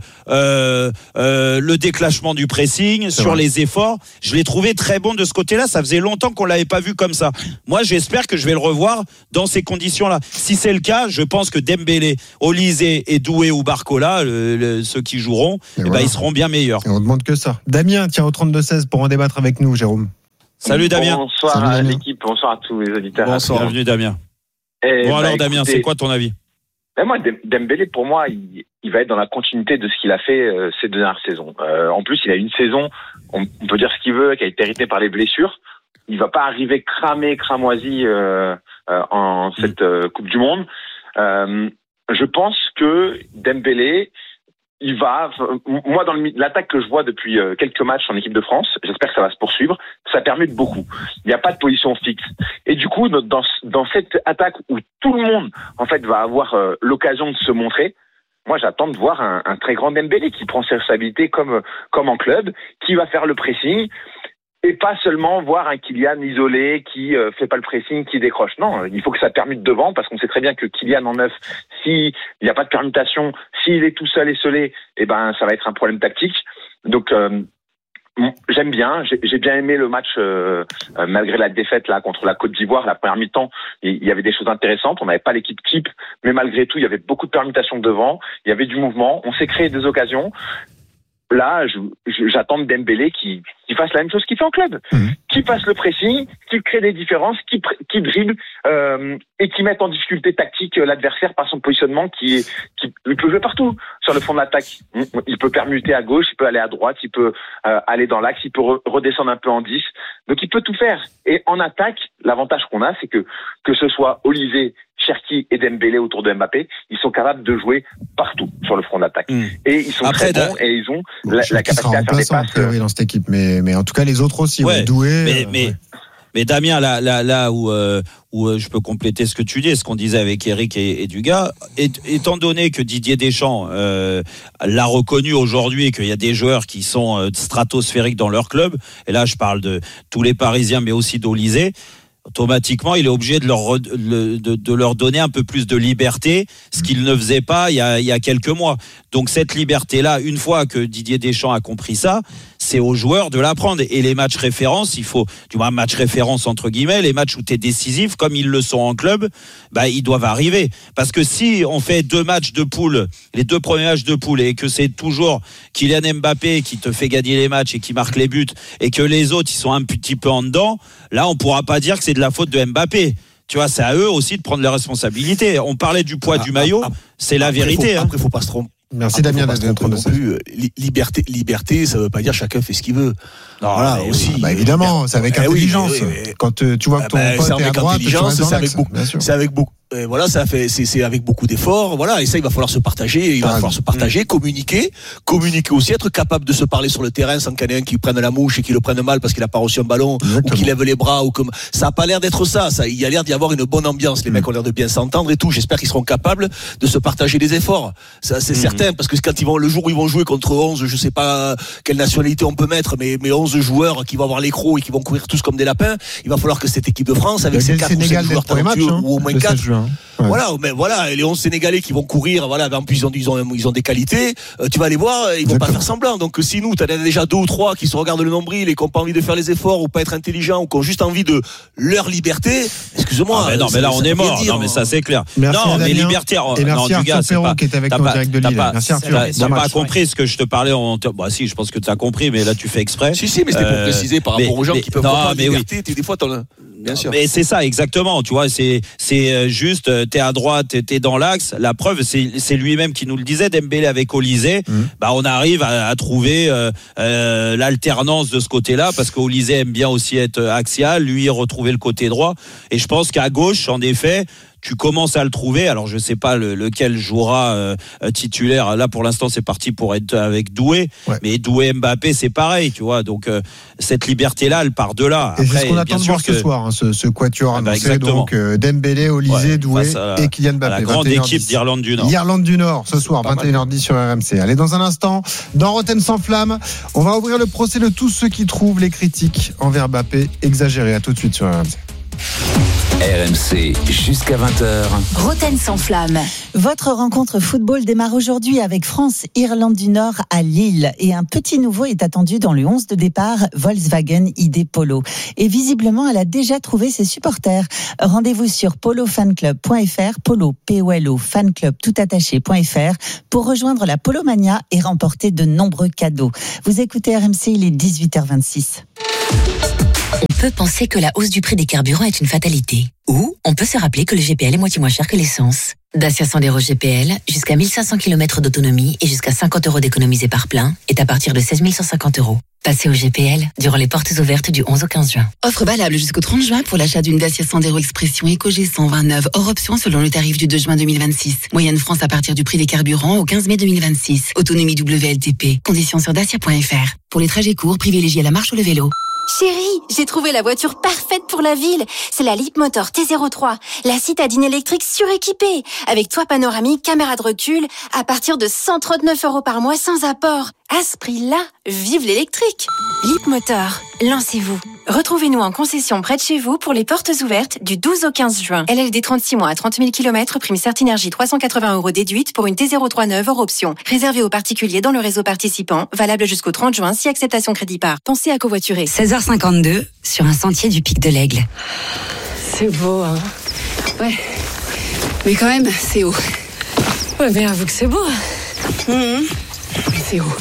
le déclenchement du pressing, sur les efforts. Je l'ai trouvé très bon de ce côté-là. Ça faisait longtemps qu'on l'avait pas vu comme ça. Moi, j'espère que je vais le revoir dans ces conditions-là. Si c'est le cas, je pense que Dembélé, Olise et Doué ou Barcola, ceux qui joueront, ils seront bien meilleurs. Et on demande que ça. Damien, tiens, au 32-16 pour en débattre avec nous, Jérôme. Salut Damien. Bonsoir à l'équipe, bonsoir à tous les auditeurs. Bonsoir, bienvenue Damien. Alors Damien, c'est quoi ton avis? Moi, Dembélé, pour moi, il va être dans la continuité de ce qu'il a fait ces deux dernières saisons. En plus, il a une saison, on peut dire ce qu'il veut, qui a été héritée par les blessures. Il va pas arriver cramoisi en cette Coupe du Monde. Je pense que Dembélé, moi, dans l'attaque que je vois depuis quelques matchs en équipe de France, j'espère que ça va se poursuivre, ça permet de beaucoup. Il n'y a pas de position fixe. Et du coup, dans cette attaque où tout le monde, en fait, va avoir l'occasion de se montrer, moi, j'attends de voir un très grand Dembélé qui prend ses responsabilités comme en club, qui va faire le pressing, et pas seulement voir un Kylian isolé qui fait pas le pressing, qui décroche. Non, il faut que ça permute devant, parce qu'on sait très bien que Kylian en neuf, s'il n'y a pas de permutation, s'il est tout seul esselé, ça va être un problème tactique. Donc j'aime bien, j'ai bien aimé le match malgré la défaite là contre la Côte d'Ivoire. La première mi-temps, il y avait des choses intéressantes. On n'avait pas l'équipe type, mais malgré tout, il y avait beaucoup de permutations devant. Il y avait du mouvement. On s'est créé des occasions. Là, j'attends de Dembélé qui fasse la même chose qu'il fait en club, qui fasse le pressing, qui crée des différences, qui dribble et qui mette en difficulté tactique l'adversaire par son positionnement il peut jouer partout sur le fond de l'attaque. Il peut permuter à gauche, il peut aller à droite, il peut aller dans l'axe, il peut redescendre un peu en 10. Donc il peut tout faire. Et en attaque, l'avantage qu'on a, c'est que ce soit Olise, Cherki et Dembélé autour de Mbappé, ils sont capables de jouer partout sur le front d'attaque. Et ils sont très bons et ils ont la capacité à faire des passes. Dans cette équipe, mais en tout cas les autres aussi. Doué. Mais Damien, là où je peux compléter ce que tu dis, ce qu'on disait avec Eric et Dugas, étant donné que Didier Deschamps l'a reconnu aujourd'hui, qu'il y a des joueurs qui sont stratosphériques dans leur club, et là je parle de tous les Parisiens, mais aussi d'Olise, automatiquement, il est obligé de leur donner un peu plus de liberté, ce qu'il ne faisait pas il y a quelques mois. Donc cette liberté-là, une fois que Didier Deschamps a compris ça, c'est aux joueurs de l'apprendre. Et les matchs références, match référence entre guillemets, les matchs où tu es décisif, comme ils le sont en club, ils doivent arriver. Parce que si on fait 2 matchs de poule, les 2 premiers matchs de poule, et que c'est toujours Kylian Mbappé qui te fait gagner les matchs et qui marque les buts, et que les autres, ils sont un petit peu en dedans, là, on pourra pas dire que c'est de la faute de Mbappé. Tu vois, c'est à eux aussi de prendre leurs responsabilités. On parlait du poids du maillot, c'est la vérité. Après, faut pas se tromper. Merci Damien d'être non plus. Liberté, ça veut pas dire chacun fait ce qu'il veut. Non, voilà, aussi. Évidemment, c'est avec intelligence. Quand tu vois que ton pote est à droite, c'est avec beaucoup. Voilà, c'est avec beaucoup d'efforts. Voilà, et ça, il va falloir se partager. Communiquer aussi, être capable de se parler sur le terrain sans qu'il y en ait un qui prenne la mouche et qui le prenne mal parce qu'il a pas reçu un ballon ou qu'il lève les bras ou comme. Ça a pas l'air d'être ça. Il y a l'air d'y avoir une bonne ambiance. Les mecs ont l'air de bien s'entendre et tout. J'espère qu'ils seront capables de se partager les efforts. Ça, c'est certain, parce que quand le jour où ils vont jouer contre 11, je sais pas quelle nationalité on peut mettre, mais 11 joueurs qui vont avoir les crocs et qui vont courir tous comme des lapins, il va falloir que cette équipe de France, avec ses 4 ou 5 joueurs talentueux, ou au moins 4, voilà, et les 11 Sénégalais qui vont courir, voilà, en plus ils ont des qualités, tu vas les voir, ils vont pas faire semblant. Donc si nous, t'en as déjà 2 ou 3 qui se regardent le nombril et qui ont pas envie de faire les efforts ou pas être intelligents ou qui ont juste envie de leur liberté, excuse-moi. Non, mais là on est mort. Non, mais ça c'est clair. Non, mais liberté. Et merci Arthur Perrault qui est avec nous en direct de Lille. Merci Arthur. T'as pas compris ce que je te parlais. Si, je pense que t'as compris, mais là tu fais exprès. Si, mais c'était pour préciser par rapport aux gens qui peuvent pas avoir liberté. Des fois, bien sûr. Mais c'est ça, exactement. Tu vois, c'est juste, t'es à droite, t'es dans l'axe. La preuve, c'est lui-même qui nous le disait, Dembélé avec Olise. On arrive à trouver l'alternance de ce côté-là, parce qu'Olise aime bien aussi être axial, lui retrouver le côté droit. Et je pense qu'à gauche, en effet, tu commences à le trouver. Alors je sais pas lequel jouera titulaire. Là pour l'instant c'est parti pour être avec Doué, mais Doué Mbappé c'est pareil, tu vois. Donc cette liberté là elle part de là. Et après, c'est ce qu'on attend de voir ce soir, ce quatuor annoncé. Donc Dembélé, Olise, Doué et Kylian Mbappé. La grande équipe d'Irlande du Nord. Irlande du Nord ce soir 21h10 sur RMC. Allez, dans un instant dans Rotten sans flamme, on va ouvrir le procès de tous ceux qui trouvent les critiques envers Mbappé exagérées. À tout de suite sur RMC. RMC jusqu'à 20h. Roten sans flamme. Votre rencontre football démarre aujourd'hui avec France-Irlande du Nord à Lille. Et un petit nouveau est attendu dans le 11 de départ, Volkswagen ID Polo. Et visiblement, elle a déjà trouvé ses supporters. Rendez-vous sur polofanclub.fr, polo, P-O-L-O, fanclub toutattaché.fr pour rejoindre la Polomania et remporter de nombreux cadeaux. Vous écoutez RMC, il est 18h26. On peut penser que la hausse du prix des carburants est une fatalité. Ou on peut se rappeler que le GPL est moitié moins cher que l'essence. Dacia Sandero GPL, jusqu'à 1500 km d'autonomie et jusqu'à 50 € d'économisés par plein, est à partir de 16 150 €. Passez au GPL durant les portes ouvertes du 11 au 15 juin. Offre valable jusqu'au 30 juin pour l'achat d'une Dacia Sandero Expression EcoG 129 hors option selon le tarif du 2 juin 2026. Moyenne France à partir du prix des carburants au 15 mai 2026. Autonomie WLTP. Conditions sur dacia.fr. Pour les trajets courts, privilégiez la marche ou le vélo. Chérie, j'ai trouvé la voiture parfaite pour la ville. C'est la Leapmotor T03, la citadine électrique suréquipée, avec toit panoramique, caméra de recul, à partir de 139 € par mois sans apport. À ce prix-là, vive l'électrique. Leapmotor, lancez-vous. Retrouvez-nous en concession près de chez vous pour les portes ouvertes du 12 au 15 juin. LLD 36 mois à 30 000 km, prime Certinergie 380 € déduite pour une T03 neuve hors option. Réservé aux particuliers dans le réseau participant, valable jusqu'au 30 juin si acceptation crédit par. Pensez à covoiturer. 16h52 sur un sentier du Pic de l'Aigle. C'est beau, hein. Ouais. Mais quand même, c'est haut. Ouais, mais avoue que c'est beau. Mais c'est haut.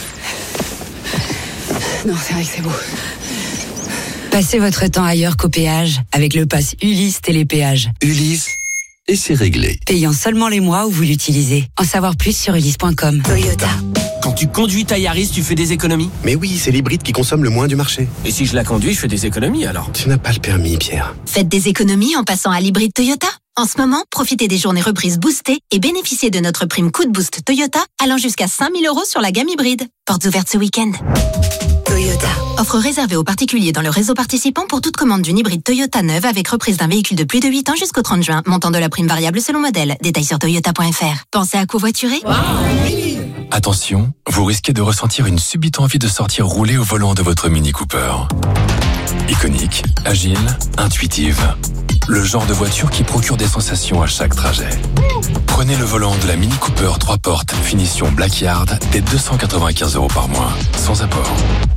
Non, c'est vrai que c'est beau. Passez votre temps ailleurs qu'au péage avec le pass Ulysse Télépéage. Ulysse, et c'est réglé. Payant seulement les mois où vous l'utilisez. En savoir plus sur ulysse.com. Toyota. Quand tu conduis ta Yaris, tu fais des économies? Mais oui, c'est l'hybride qui consomme le moins du marché. Et si je la conduis, je fais des économies alors? Tu n'as pas le permis, Pierre. Faites des économies en passant à l'hybride Toyota. En ce moment, profitez des journées reprises boostées et bénéficiez de notre prime coup de boost Toyota allant jusqu'à 5 000 € sur la gamme hybride. Portes ouvertes ce week-end. Toyota. Offre réservée aux particuliers dans le réseau participant pour toute commande d'une hybride Toyota neuve avec reprise d'un véhicule de plus de 8 ans jusqu'au 30 juin. Montant de la prime variable selon modèle. Détails sur toyota.fr. Pensez à covoiturer. Attention, vous risquez de ressentir une subite envie de sortir rouler au volant de votre Mini Cooper. Iconique, agile, intuitive. Le genre de voiture qui procure des sensations à chaque trajet. Prenez le volant de la Mini Cooper 3 portes finition Blackyard dès 295 € par mois, sans apport.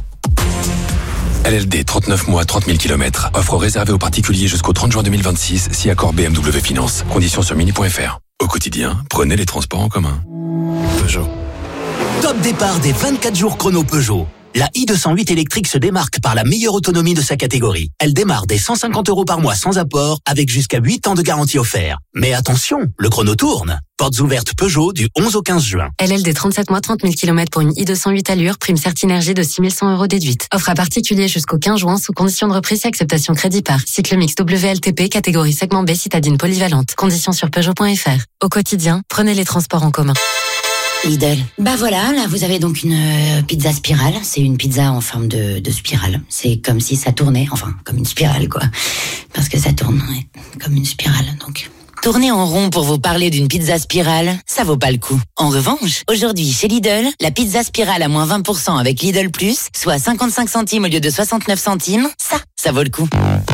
LLD 39 mois 30 000 km. Offre réservée aux particuliers jusqu'au 30 juin 2026 si accord BMW Finance. Conditions sur mini.fr. Au quotidien, prenez les transports en commun. Peugeot. Top départ des 24 jours chrono Peugeot. La i208 électrique se démarque par la meilleure autonomie de sa catégorie. Elle démarre dès 150 € par mois sans apport, avec jusqu'à 8 ans de garantie offerte. Mais attention, le chrono tourne. Portes ouvertes Peugeot du 11 au 15 juin. LLD 37 mois 30 000 km pour une i208 allure, prime Certinergie de 6 100 € déduite. Offre à particulier jusqu'au 15 juin sous condition de reprise et acceptation crédit par. Cycle mix WLTP, catégorie segment B, citadine polyvalente. Conditions sur Peugeot.fr. Au quotidien, prenez les transports en commun. Lidl. Bah voilà, là vous avez donc une pizza spirale. C'est une pizza en forme de spirale. C'est comme si ça tournait, enfin comme une spirale quoi. Parce que ça tourne comme une spirale donc. Tourner en rond pour vous parler d'une pizza spirale, ça vaut pas le coup. En revanche, aujourd'hui chez Lidl, la pizza spirale à moins 20% avec Lidl Plus, soit 55 centimes au lieu de 69 centimes, ça vaut le coup.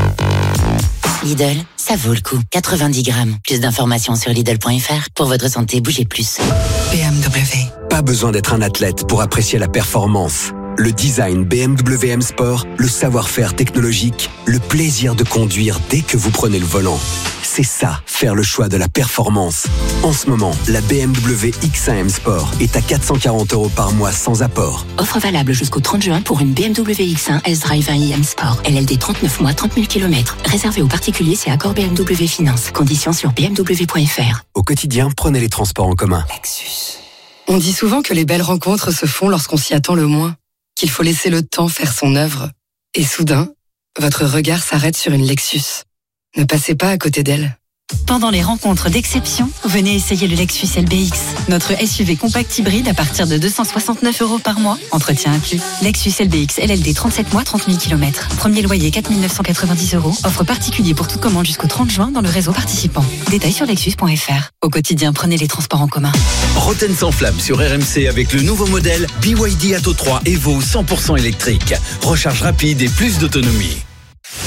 Lidl, ça vaut le coup. 90 grammes. Plus d'informations sur Lidl.fr. Pour votre santé, bougez plus. BMW. Pas besoin d'être un athlète pour apprécier la performance. Le design BMW M Sport, le savoir-faire technologique, le plaisir de conduire dès que vous prenez le volant. C'est ça, faire le choix de la performance. En ce moment, la BMW X1 M Sport est à 440 € par mois sans apport. Offre valable jusqu'au 30 juin pour une BMW X1 S-Drive 1i M Sport. LLD 39 mois 30 000 km. Réservé aux particuliers, c'est accord BMW Finance. Conditions sur bmw.fr. Au quotidien, prenez les transports en commun. Lexus. On dit souvent que les belles rencontres se font lorsqu'on s'y attend le moins. Qu'il faut laisser le temps faire son œuvre. Et soudain, votre regard s'arrête sur une Lexus. Ne passez pas à côté d'elle. Pendant les rencontres d'exception, venez essayer le Lexus LBX. Notre SUV compact hybride à partir de 269 € par mois. Entretien inclus. Lexus LBX LLD 37 mois 30 000 km. Premier loyer 4 990 €. Offre particulier pour toute commande jusqu'au 30 juin dans le réseau participant. Détails sur lexus.fr. Au quotidien, prenez les transports en commun. Roten sans flamme sur RMC avec le nouveau modèle BYD Atto 3 Evo 100% électrique. Recharge rapide et plus d'autonomie.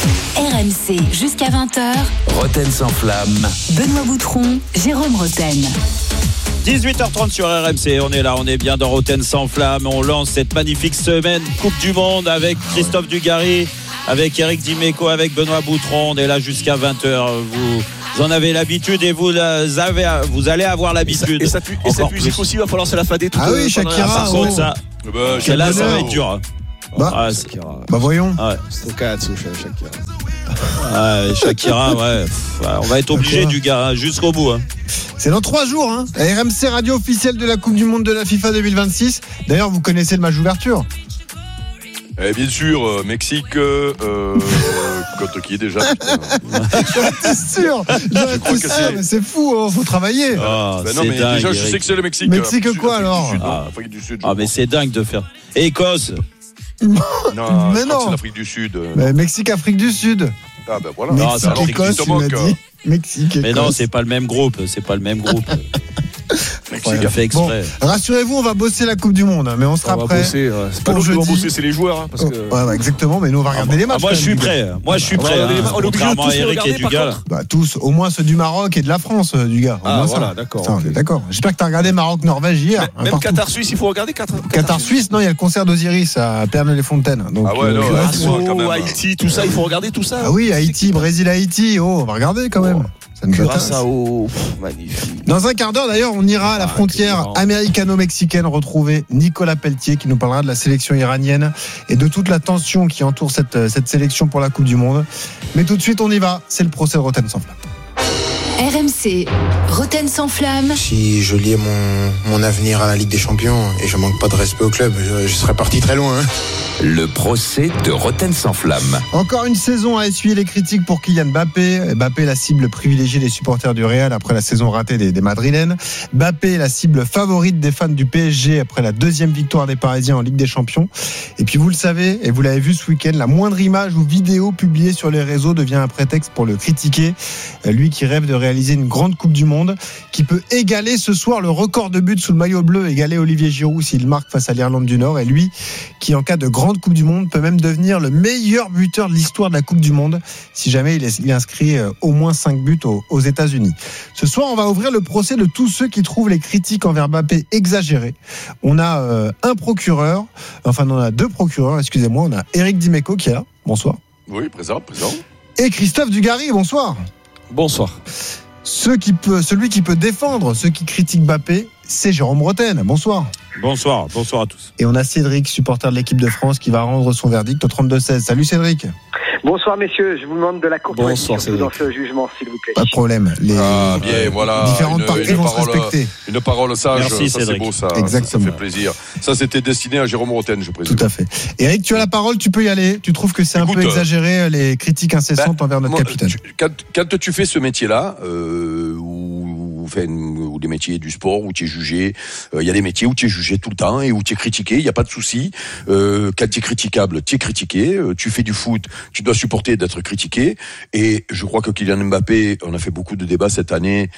RMC jusqu'à 20h. Roten sans flamme. Benoît Boutron, Jérôme Roten. 18h30 sur RMC, on est là, on est bien dans Roten sans flamme. On lance cette magnifique semaine Coupe du Monde avec Christophe Dugarry, avec Eric Dimeco, avec Benoît Boutron. On est là jusqu'à 20h. Vous en avez l'habitude et vous allez avoir l'habitude. Et ça pue aussi, il va falloir se la fader tout. Ah oui, Shakira. Par contre, ça, là, ça va être dur. Bah voyons. Ouais. Shakira. Shakira, ouais. On va être obligé du gars jusqu'au bout. C'est dans 3 jours. RMC radio officielle de la Coupe du Monde de la FIFA 2026. D'ailleurs, vous connaissez le match d'ouverture. Bien sûr, Mexique, contre qui déjà J'en étais sûr, mais c'est fou, faut travailler. Non, mais dingue, déjà, je sais que c'est le Mexique. Mexique quoi alors? Afrique du Sud. Mais c'est dingue de faire. Écosse. Non, mais non. C'est l'Afrique du Sud. Mexique, Afrique du Sud. Ah ben voilà. Mexique, Écosse, tu m'as dit. Mexique, mais non, c'est pas le même groupe. Mexique a fait exprès. Bon, rassurez-vous, on va bosser la Coupe du Monde, mais on sera prêt. C'est pas nous qui vont bosser, c'est les joueurs. Parce que... ouais, exactement, mais nous on va regarder les matchs. Moi je suis prêt. Contrairement à Eric et Dugas. Tous, au moins ceux du Maroc et de la France, Dugas. Voilà, d'accord. D'accord. J'espère que tu as regardé Maroc-Norvège hier. Même Qatar-Suisse, il faut regarder Qatar-Suisse, non, il y a le concert d'Osiris à Pernay-les-Fontaines. Haïti, tout ça, il faut regarder tout ça. Ah oui, Haïti, Brésil-Haïti, on va regarder quand même. Magnifique. Dans un quart d'heure d'ailleurs, on ira à la frontière américano-mexicaine retrouver Nicolas Pelletier qui nous parlera de la sélection iranienne et de toute la tension qui entoure cette sélection pour la Coupe du Monde. Mais tout de suite, on y va. C'est le procès de Roten sans flamme. RMC, Roten sans flamme. Si je liais mon avenir à la Ligue des Champions et je manque pas de respect au club, je serais parti très loin. Le procès de Roten sans flamme. Encore une saison à essuyer les critiques pour Kylian Mbappé. Mbappé, la cible privilégiée des supporters du Real après la saison ratée des Madrilènes. Mbappé, la cible favorite des fans du PSG après la 2e victoire des Parisiens en Ligue des Champions. Et puis vous le savez, et vous l'avez vu ce week-end, la moindre image ou vidéo publiée sur les réseaux devient un prétexte pour le critiquer. Lui qui rêve de réaliser une grande Coupe du Monde, qui peut égaler ce soir le record de buts sous le maillot bleu, égaler Olivier Giroud s'il marque face à l'Irlande du Nord. Et lui qui, en cas de grande Coupe du Monde, peut même devenir le meilleur buteur de l'histoire de la Coupe du Monde si jamais il inscrit au moins 5 buts aux États-Unis. Ce soir, on va ouvrir le procès de tous ceux qui trouvent les critiques envers Mbappé exagérées. On a on a 2 procureurs, excusez-moi. On a Eric Dimeco qui est là. Bonsoir. Oui, présent. Et Christophe Dugarry, bonsoir. Bonsoir. Celui qui peut défendre ceux qui critiquent Mbappé, c'est Jérôme Roten. Bonsoir. Bonsoir à tous. Et on a Cédric, supporter de l'équipe de France, qui va rendre son verdict au 32-16. Salut Cédric. Bonsoir messieurs, je vous demande de la courtoisie dans ce jugement s'il vous plaît. Pas de problème. Bien, voilà. Différentes parties vont se respecter. Une parole sage. Merci, ça Cédric. c'est beau, ça. Exactement. Ça fait plaisir. Ça c'était destiné à Jérôme Roten, je présume. Tout à fait. Eric, tu as la parole, tu peux y aller. Tu trouves que c'est un peu exagéré les critiques incessantes envers notre capitaine? Quand tu fais ce métier-là, ou des métiers du sport où tu es jugé, il y a des métiers où tu es jugé tout le temps et où tu es critiqué, il n'y a pas de souci. Quand tu es critiquable, tu es critiqué. Tu fais du foot, tu dois supporter d'être critiqué. Et je crois que Kylian Mbappé, on a fait beaucoup de débats cette année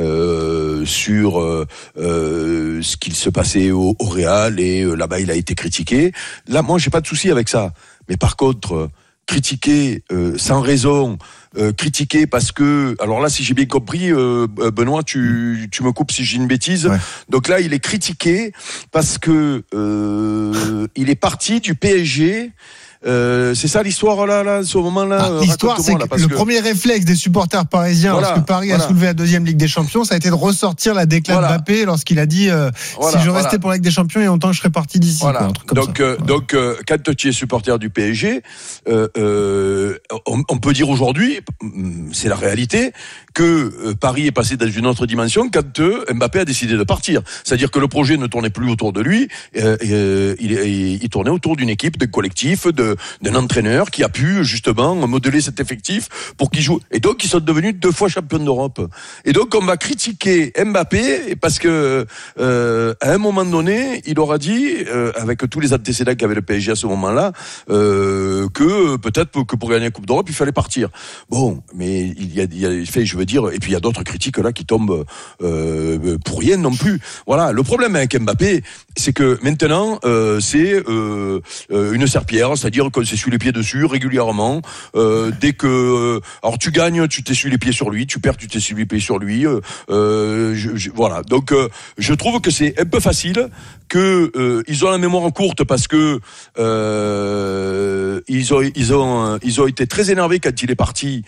sur ce qu'il se passait au Real, et là-bas il a été critiqué. Là, moi j'ai pas de souci avec ça. Mais par contre, critiquer sans raison, critiquer parce que, alors là si j'ai bien compris, Benoît, tu me coupes si j'ai une bêtise. Ouais. Donc là il est critiqué parce que il est parti du PSG. C'est ça l'histoire là, ce moment-là. L'histoire, c'est que le premier réflexe des supporters parisiens lorsque Paris a soulevé la 2e Ligue des Champions, ça a été de ressortir la déclaration de Mbappé lorsqu'il a dit si je restais pour la Ligue des Champions, il y a longtemps que je serais parti d'ici. Quoi, donc quand tu es supporter du PSG, on peut dire aujourd'hui, c'est la réalité, que Paris est passé dans une autre dimension quand Mbappé a décidé de partir. C'est-à-dire que le projet ne tournait plus autour de lui, il tournait autour d'une équipe, d'un collectif, d'un entraîneur qui a pu justement modeler cet effectif pour qu'il joue. Et donc ils sont devenus 2 fois champions d'Europe. Et donc on va critiquer Mbappé parce que à un moment donné, il aura dit, avec tous les antécédents qu'avait le PSG à ce moment-là, que peut-être que pour gagner la Coupe d'Europe, il fallait partir. Bon, mais il fait, je veux veux dire, et puis il y a d'autres critiques là qui tombent pour rien non plus. Voilà, le problème avec Mbappé, c'est que maintenant c'est une serpillière, c'est-à-dire qu'on s'essuie les pieds dessus régulièrement. Dès que alors tu gagnes, tu t'essuies les pieds sur lui, tu perds, tu t'essuies les pieds sur lui. Voilà, donc je trouve que c'est un peu facile, que ils ont la mémoire courte parce que ils ont été très énervés quand il est parti,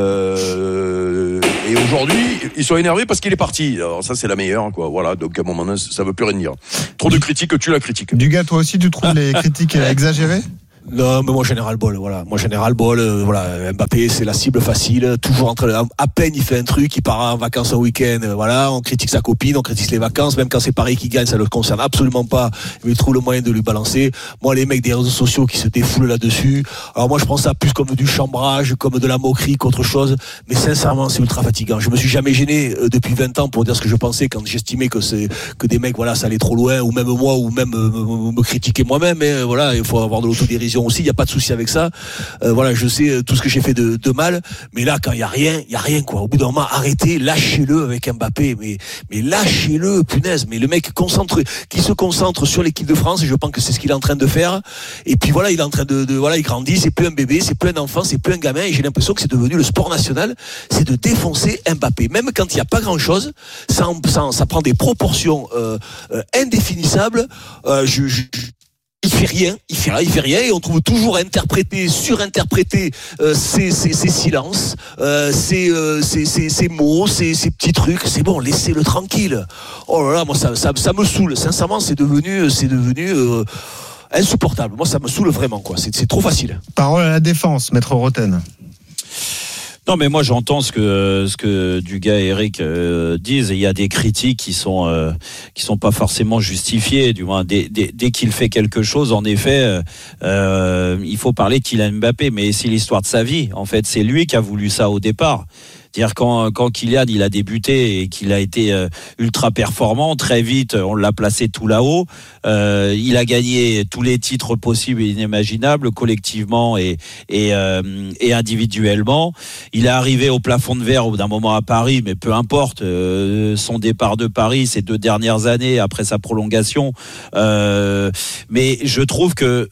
et aujourd'hui ils sont énervés parce qu'il est parti. Alors ça c'est la meilleure, quoi. Voilà, donc à un moment donné ça veut plus rien dire. Trop de critiques, tu la critiques. Dugas, toi aussi tu trouves les critiques exagérées? Non, mais moi général ball, voilà. Moi général ball, voilà. Mbappé, c'est la cible facile. Toujours à peine il fait un truc, il part en vacances un week-end, voilà. On critique sa copine, on critique les vacances, même quand c'est Paris qui gagne, ça le concerne absolument pas. Mais il trouve le moyen de lui balancer. Moi, les mecs des réseaux sociaux qui se défoulent là-dessus. Alors moi, je prends ça plus comme du chambrage, comme de la moquerie qu'autre chose. Mais sincèrement, c'est ultra fatigant. Je me suis jamais gêné depuis 20 ans pour dire ce que je pensais quand j'estimais que des mecs, voilà, ça allait trop loin, ou même moi, ou même me critiquer moi-même. Et voilà, il faut avoir de l'autodérision aussi, il n'y a pas de souci avec ça. Voilà, je sais tout ce que j'ai fait de mal, mais là quand il y a rien quoi. Au bout d'un moment, arrêtez, lâchez-le avec Mbappé, mais lâchez-le, punaise. Mais le mec qui se concentre sur l'équipe de France, et je pense que c'est ce qu'il est en train de faire. Et puis voilà, il est en train de voilà, il grandit, c'est plus un bébé, c'est plus un enfant, c'est plus un gamin. Et j'ai l'impression que c'est devenu le sport national, c'est de défoncer Mbappé. Même quand il n'y a pas grand-chose, ça prend des proportions indéfinissables. Il fait rien et on trouve toujours à interpréter, surinterpréter ces silences, ces mots, ces petits trucs. C'est bon, laissez-le tranquille. Oh là là, moi ça me saoule. Sincèrement, c'est devenu insupportable. Moi, ça me saoule vraiment, quoi. C'est trop facile. Parole à la défense, Maître Roten. Non, mais moi j'entends ce que Dugas et Eric disent. Il y a des critiques qui sont pas forcément justifiées. Du moins, dès qu'il fait quelque chose, en effet, il faut parler de Kylian Mbappé. Mais c'est l'histoire de sa vie. En fait, c'est lui qui a voulu ça au départ. C'est-à-dire quand Kylian il a débuté et qu'il a été ultra performant, très vite on l'a placé tout là-haut. Il a gagné tous les titres possibles et inimaginables, collectivement et individuellement. Il est arrivé au plafond de verre au bout d'un moment à Paris, mais peu importe. Son départ de Paris ces 2 dernières années après sa prolongation. Mais je trouve que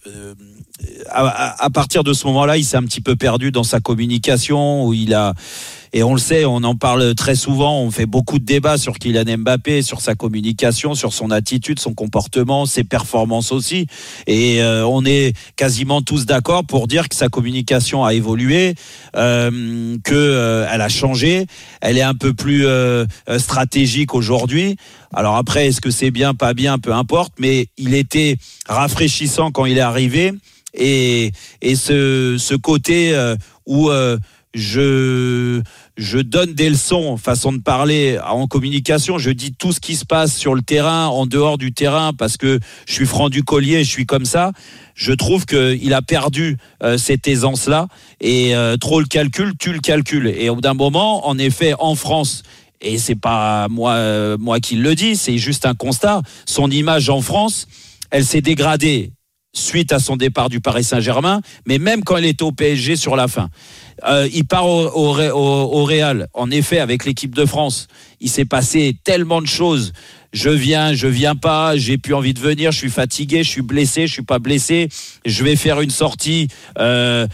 à partir de ce moment-là, il s'est un petit peu perdu dans sa communication, où il a. Et on le sait, on en parle très souvent, on fait beaucoup de débats sur Kylian Mbappé, sur sa communication, sur son attitude, son comportement, ses performances aussi. Et on est quasiment tous d'accord pour dire que sa communication a évolué, elle a changé, elle est un peu plus stratégique aujourd'hui. Alors après, est-ce que c'est bien, pas bien, peu importe, mais il était rafraîchissant quand il est arrivé. Et ce côté où je donne des leçons, façon de parler en communication, je dis tout ce qui se passe sur le terrain, en dehors du terrain, parce que je suis franc du collier, je suis comme ça. Je trouve qu'il a perdu cette aisance-là, et trop le calcul, tu le calcules. Et au bout d'un moment, en effet, en France, et c'est pas moi qui le dis, c'est juste un constat, son image en France, elle s'est dégradée suite à son départ du Paris Saint-Germain, mais même quand elle était au PSG sur la fin. Il part au Real. En effet, avec l'équipe de France, il s'est passé tellement de choses. Je viens pas, j'ai plus envie de venir, je suis fatigué, je suis blessé, je suis pas blessé. Je vais faire une sortie en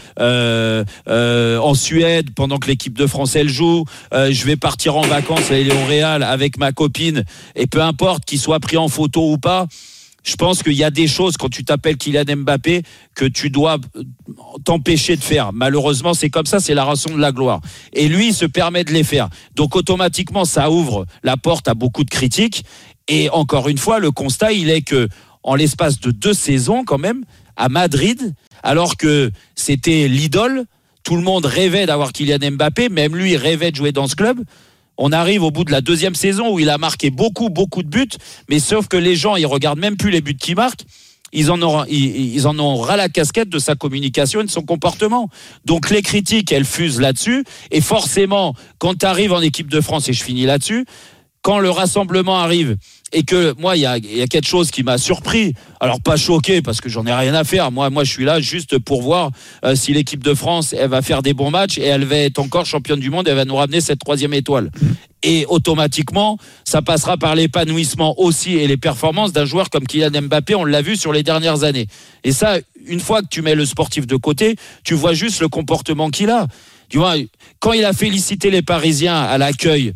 Suède pendant que l'équipe de France elle joue. Je vais partir en vacances, aller au Real avec ma copine. Et peu importe qu'il soit pris en photo ou pas, je pense qu'il y a des choses, quand tu t'appelles Kylian Mbappé, que tu dois t'empêcher de faire. Malheureusement, c'est comme ça, c'est la rançon de la gloire. Et lui, il se permet de les faire. Donc, automatiquement, ça ouvre la porte à beaucoup de critiques. Et encore une fois, le constat, il est que, en l'espace de 2 saisons, quand même, à Madrid, alors que c'était l'idole, tout le monde rêvait d'avoir Kylian Mbappé, même lui, il rêvait de jouer dans ce club. On arrive au bout de la 2e saison où il a marqué beaucoup de buts, mais sauf que les gens, ils regardent même plus les buts qu'il marque. Ils en ont ras la casquette de sa communication et de son comportement. Donc les critiques, elles fusent là-dessus. Et forcément, quand tu arrives en équipe de France, et je finis là-dessus, quand le rassemblement arrive et que moi il y a quelque chose qui m'a surpris, alors pas choqué parce que j'en ai rien à faire, moi je suis là juste pour voir si l'équipe de France elle va faire des bons matchs et elle va être encore championne du monde, elle va nous ramener cette 3e étoile. Et automatiquement ça passera par l'épanouissement aussi et les performances d'un joueur comme Kylian Mbappé, on l'a vu sur les dernières années. Et ça, une fois que tu mets le sportif de côté, tu vois juste le comportement qu'il a. Tu vois, quand il a félicité les Parisiens à l'accueil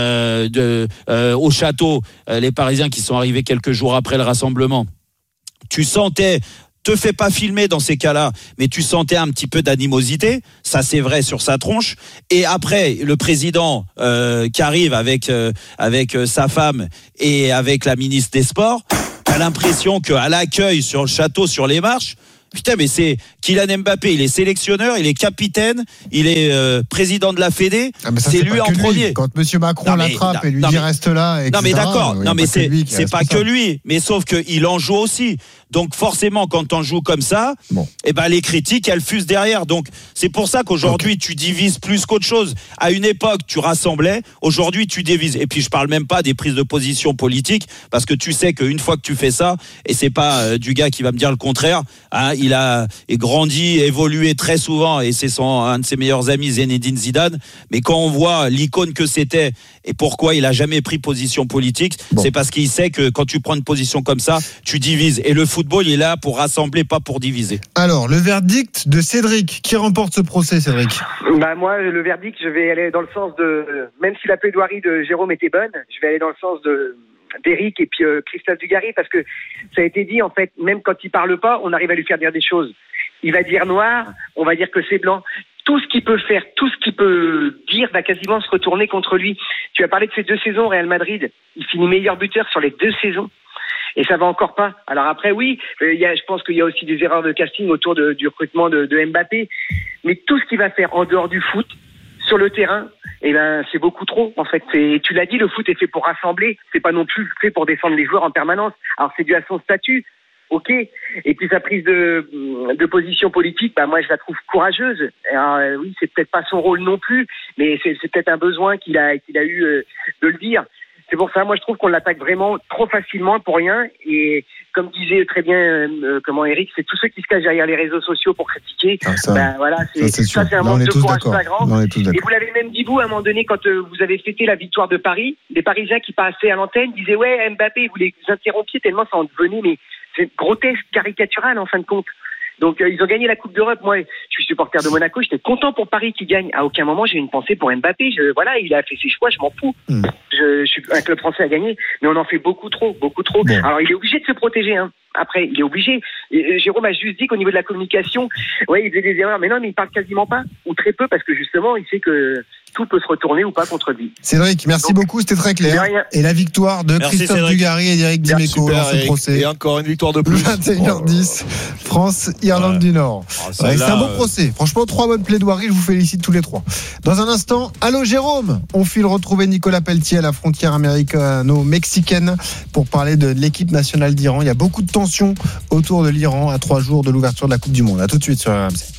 au château, les Parisiens qui sont arrivés quelques jours après le rassemblement, tu sentais, te fais pas filmer dans ces cas-là, mais tu sentais un petit peu d'animosité, ça c'est vrai sur sa tronche. Et après le président qui arrive avec sa femme et avec la ministre des Sports, t'as l'impression qu'à l'accueil sur le château, sur les marches, putain, mais c'est Kylian Mbappé, il est sélectionneur, il est capitaine, il est président de la Fédé, c'est lui en premier. Quand monsieur Macron l'attrape et lui dit reste là, etc. Non mais d'accord, c'est pas que lui, mais sauf qu'il en joue aussi. Donc forcément, quand on joue comme ça, eh ben les critiques elles fusent derrière. Donc c'est pour ça qu'aujourd'hui tu divises plus qu'autre chose. À une époque tu rassemblais, aujourd'hui tu divises. Et puis je parle même pas des prises de position politiques, parce que tu sais qu'une fois que tu fais ça, et c'est pas du gars qui va me dire le contraire, hein, il a grandi, évolué très souvent, et c'est un de ses meilleurs amis, Zinedine Zidane. Mais quand on voit l'icône que c'était et pourquoi il a jamais pris position politique, c'est parce qu'il sait que quand tu prends une position comme ça, tu divises. Et le football, il est là pour rassembler, pas pour diviser. Alors, le verdict de Cédric. Qui remporte ce procès, Cédric ? Moi, le verdict, je vais aller dans le sens de... Même si la plaidoirie de Jérôme était bonne, je vais aller dans le sens d'Éric et puis Christophe Dugarry, parce que ça a été dit, en fait, même quand il parle pas, on arrive à lui faire dire des choses. Il va dire noir, on va dire que c'est blanc. Tout ce qu'il peut faire, tout ce qu'il peut dire va quasiment se retourner contre lui. Tu as parlé de ces 2 saisons au Real Madrid. Il finit meilleur buteur sur les 2 saisons. Et ça va encore pas. Alors après, oui, je pense qu'il y a aussi des erreurs de casting autour du recrutement de Mbappé. Mais tout ce qu'il va faire en dehors du foot, sur le terrain, c'est beaucoup trop, en fait. Tu l'as dit, le foot est fait pour rassembler. C'est pas non plus fait pour défendre les joueurs en permanence. Alors c'est dû à son statut. Ok. Et puis sa prise de position politique, moi je la trouve courageuse. Alors, oui, c'est peut-être pas son rôle non plus, mais c'est peut-être un besoin qu'il a eu de le dire. C'est pour ça, moi je trouve qu'on l'attaque vraiment trop facilement pour rien. Et comme disait très bien Eric, c'est tous ceux qui se cachent derrière les réseaux sociaux pour critiquer. C'est un manque de courage flagrant. Et vous l'avez même dit vous à un moment donné quand vous avez fêté la victoire de Paris, les Parisiens qui passaient à l'antenne disaient ouais Mbappé, vous les interrompiez tellement ça en devenait mais c'est grotesque, caricatural en fin de compte. Donc ils ont gagné la Coupe d'Europe. Moi, je suis supporter de Monaco. J'étais content pour Paris qui gagne. À aucun moment j'ai une pensée pour Mbappé. Il a fait ses choix. Je m'en fous. Je suis un club français à gagner, mais on en fait beaucoup trop. Alors il est obligé de se protéger. Hein. Après, il est obligé. Et Jérôme a juste dit qu'au niveau de la communication, il faisait des erreurs. Mais non, mais il parle quasiment pas ou très peu parce que justement, il sait que tout peut se retourner ou pas contre lui. Cédric, merci beaucoup, c'était très clair. Et la victoire de Christophe Dugarry et d'Éric Dimeco dans ce procès. Et encore une victoire de plus. 21h10, France, Irlande du Nord. C'est un bon procès. Franchement, 3 bonnes plaidoiries, je vous félicite tous les 3. Dans un instant, allô Jérôme, on file retrouver Nicolas Pelletier à la frontière américano-mexicaine pour parler de l'équipe nationale d'Iran. Il y a beaucoup de tensions autour de l'Iran à 3 jours de l'ouverture de la Coupe du Monde. À tout de suite sur RMC.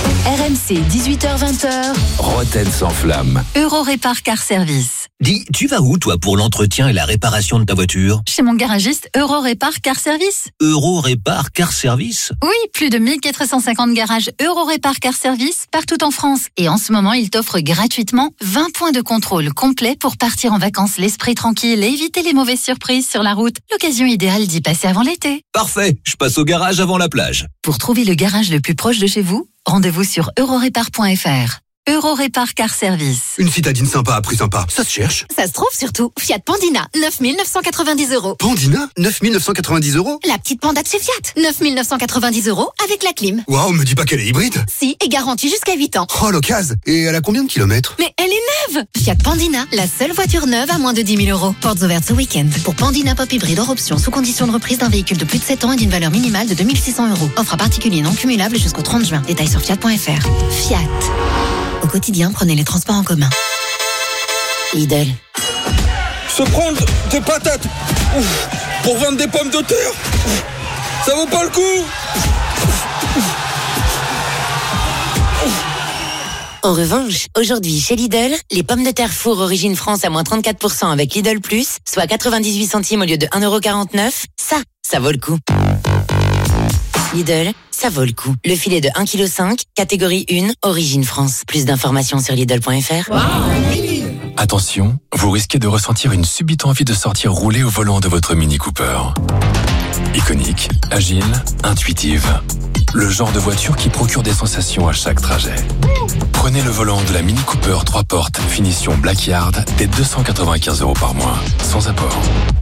RMC, 18h-20h. Roten sans flamme. Eurorépar Car Service. Dis, tu vas où toi pour l'entretien et la réparation de ta voiture ? Chez mon garagiste Eurorépar Car Service. Eurorépar Car Service ? Oui, plus de 1450 garages Eurorépar Car Service partout en France. Et en ce moment, il t'offre gratuitement 20 points de contrôle complet pour partir en vacances l'esprit tranquille et éviter les mauvaises surprises sur la route. L'occasion idéale d'y passer avant l'été. Parfait, je passe au garage avant la plage. Pour trouver le garage le plus proche de chez vous, rendez-vous sur eurorépar.fr. Eurorépar Car Service. Une citadine sympa à prix sympa, ça se cherche. Ça se trouve surtout. Fiat Pandina, 9 990 €. Pandina, 9 990 €. La petite Panda de chez Fiat, 9 990 € avec la clim. Waouh, me dis pas qu'elle est hybride. Si, et garantie jusqu'à 8 ans. Oh, l'occasion. Et elle a combien de kilomètres ? Mais elle est neuve. Fiat Pandina, la seule voiture neuve à moins de 10 000 €. Portes ouvertes ce week-end. Pour Pandina Pop Hybride hors option, sous condition de reprise d'un véhicule de plus de 7 ans et d'une valeur minimale de 2 600 €. Offre à particulier non cumulable jusqu'au 30 juin. Détails sur fiat.fr. Fiat. Au quotidien, prenez les transports en commun. Lidl. Se prendre des patates pour vendre des pommes de terre, ça vaut pas le coup. En revanche, aujourd'hui chez Lidl, les pommes de terre four origine France à moins 34% avec Lidl Plus, soit 98 centimes au lieu de 1,49€, ça vaut le coup. Lidl, ça vaut le coup. Le filet de 1,5 kg, catégorie 1, origine France. Plus d'informations sur Lidl.fr. Attention, vous risquez de ressentir une subite envie de sortir rouler au volant de votre Mini Cooper. Iconique, agile, intuitive. Le genre de voiture qui procure des sensations à chaque trajet. Prenez le volant de la Mini Cooper 3 portes, finition Black Yard, dès 295€ par mois, sans apport.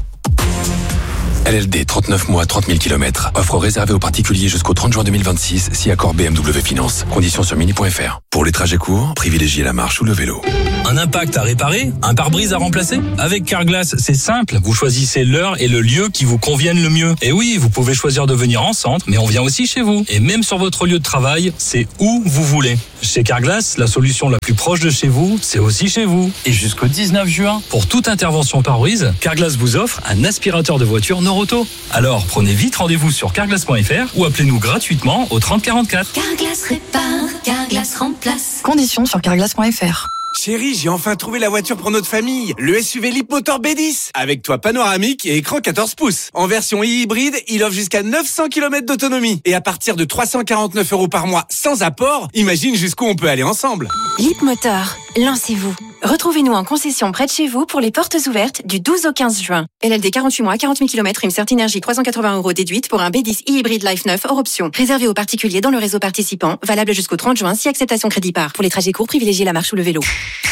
LLD 39 mois, 30 000 km. Offre réservée aux particuliers jusqu'au 30 juin 2026, si accord BMW Finance. Conditions sur mini.fr. Pour les trajets courts, privilégiez la marche ou le vélo. Un impact à réparer? Un pare-brise à remplacer? Avec Carglass, c'est simple. Vous choisissez l'heure et le lieu qui vous conviennent le mieux. Et oui, vous pouvez choisir de venir en centre, mais on vient aussi chez vous. Et même sur votre lieu de travail, c'est où vous voulez. Chez Carglass, la solution la plus proche de chez vous, c'est aussi chez vous. Et jusqu'au 19 juin, pour toute intervention pare-brise, Carglass vous offre un aspirateur de voiture Noroto. Alors, prenez vite rendez-vous sur carglass.fr ou appelez-nous gratuitement au 30 44. Carglass répare, Carglass remplace. Conditions sur carglass.fr. Chérie, j'ai enfin trouvé la voiture pour notre famille. Le SUV Leapmotor B10. Avec toit panoramique et écran 14 pouces. En version hybride, il offre jusqu'à 900 km d'autonomie. Et à partir de 349€ par mois sans apport, imagine jusqu'où on peut aller ensemble. Leapmotor, lancez-vous. Retrouvez-nous en concession près de chez vous pour les portes ouvertes du 12 au 15 juin. LLD 48 mois, 40 000 km, prime Certinergie 380€ déduite pour un B10 e-hybride Life 9 hors option. Réservé aux particuliers dans le réseau participant. Valable jusqu'au 30 juin si acceptation crédit par. Pour les trajets courts, privilégiez la marche ou le vélo.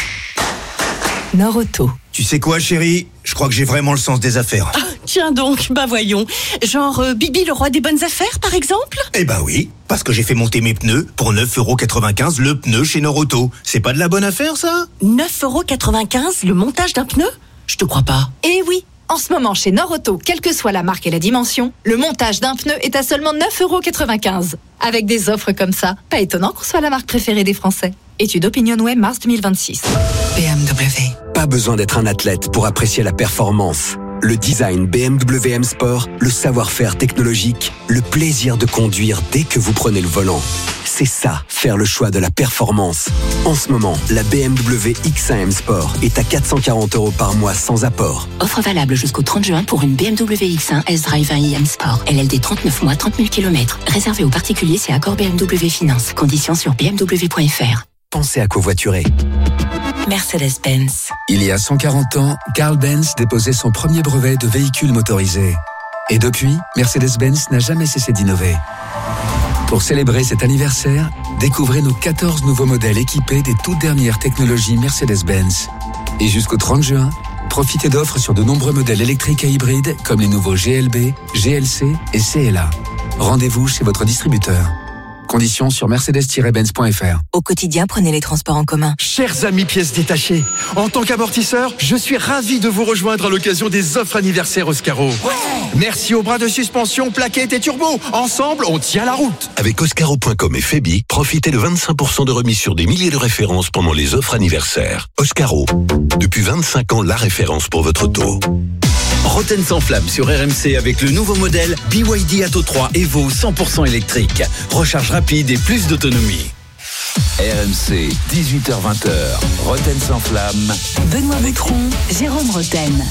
Noroto. Tu sais quoi, chérie? Je crois que j'ai vraiment le sens des affaires. Ah, tiens donc, voyons. Genre Bibi le roi des bonnes affaires, par exemple? Eh oui, parce que j'ai fait monter mes pneus pour 9,95€ le pneu chez Noroto. C'est pas de la bonne affaire, ça? 9,95€ le montage d'un pneu? Je te crois pas. Eh oui, en ce moment chez Noroto, quelle que soit la marque et la dimension, le montage d'un pneu est à seulement 9,95€. Avec des offres comme ça, pas étonnant qu'on soit la marque préférée des Français. Étude OpinionWay, mars 2026. BMW. Pas besoin d'être un athlète pour apprécier la performance. Le design BMW M Sport, le savoir-faire technologique, le plaisir de conduire dès que vous prenez le volant. C'est ça, faire le choix de la performance. En ce moment, la BMW X1 M Sport est à 440€ par mois sans apport. Offre valable jusqu'au 30 juin pour une BMW X1 S-Drive 1i M Sport. LLD 39 mois, 30 000 km. Réservé aux particuliers, c'est accord BMW Finance. Conditions sur bmw.fr. Pensez à covoiturer. Mercedes-Benz. Il y a 140 ans, Carl Benz déposait son premier brevet de véhicule motorisé. Et depuis, Mercedes-Benz n'a jamais cessé d'innover. Pour célébrer cet anniversaire, découvrez nos 14 nouveaux modèles équipés des toutes dernières technologies Mercedes-Benz. Et jusqu'au 30 juin, profitez d'offres sur de nombreux modèles électriques et hybrides comme les nouveaux GLB, GLC et CLA. Rendez-vous chez votre distributeur. Conditions sur mercedes-benz.fr. Au quotidien, prenez les transports en commun. Chers amis pièces détachées, en tant qu'amortisseur, je suis ravi de vous rejoindre à l'occasion des offres anniversaires Oscaro. Ouais. Merci aux bras de suspension, plaquettes et turbo. Ensemble, on tient la route. Avec Oscaro.com et Febi, profitez de 25% de remise sur des milliers de références pendant les offres anniversaires. Oscaro, depuis 25 ans, la référence pour votre auto. Roten sans flamme sur RMC avec le nouveau modèle BYD Atto 3 Evo 100% électrique. Recharge rapide et plus d'autonomie. RMC, 18h-20h, Roten sans flamme. Benoît Boutron, Jérôme Roten.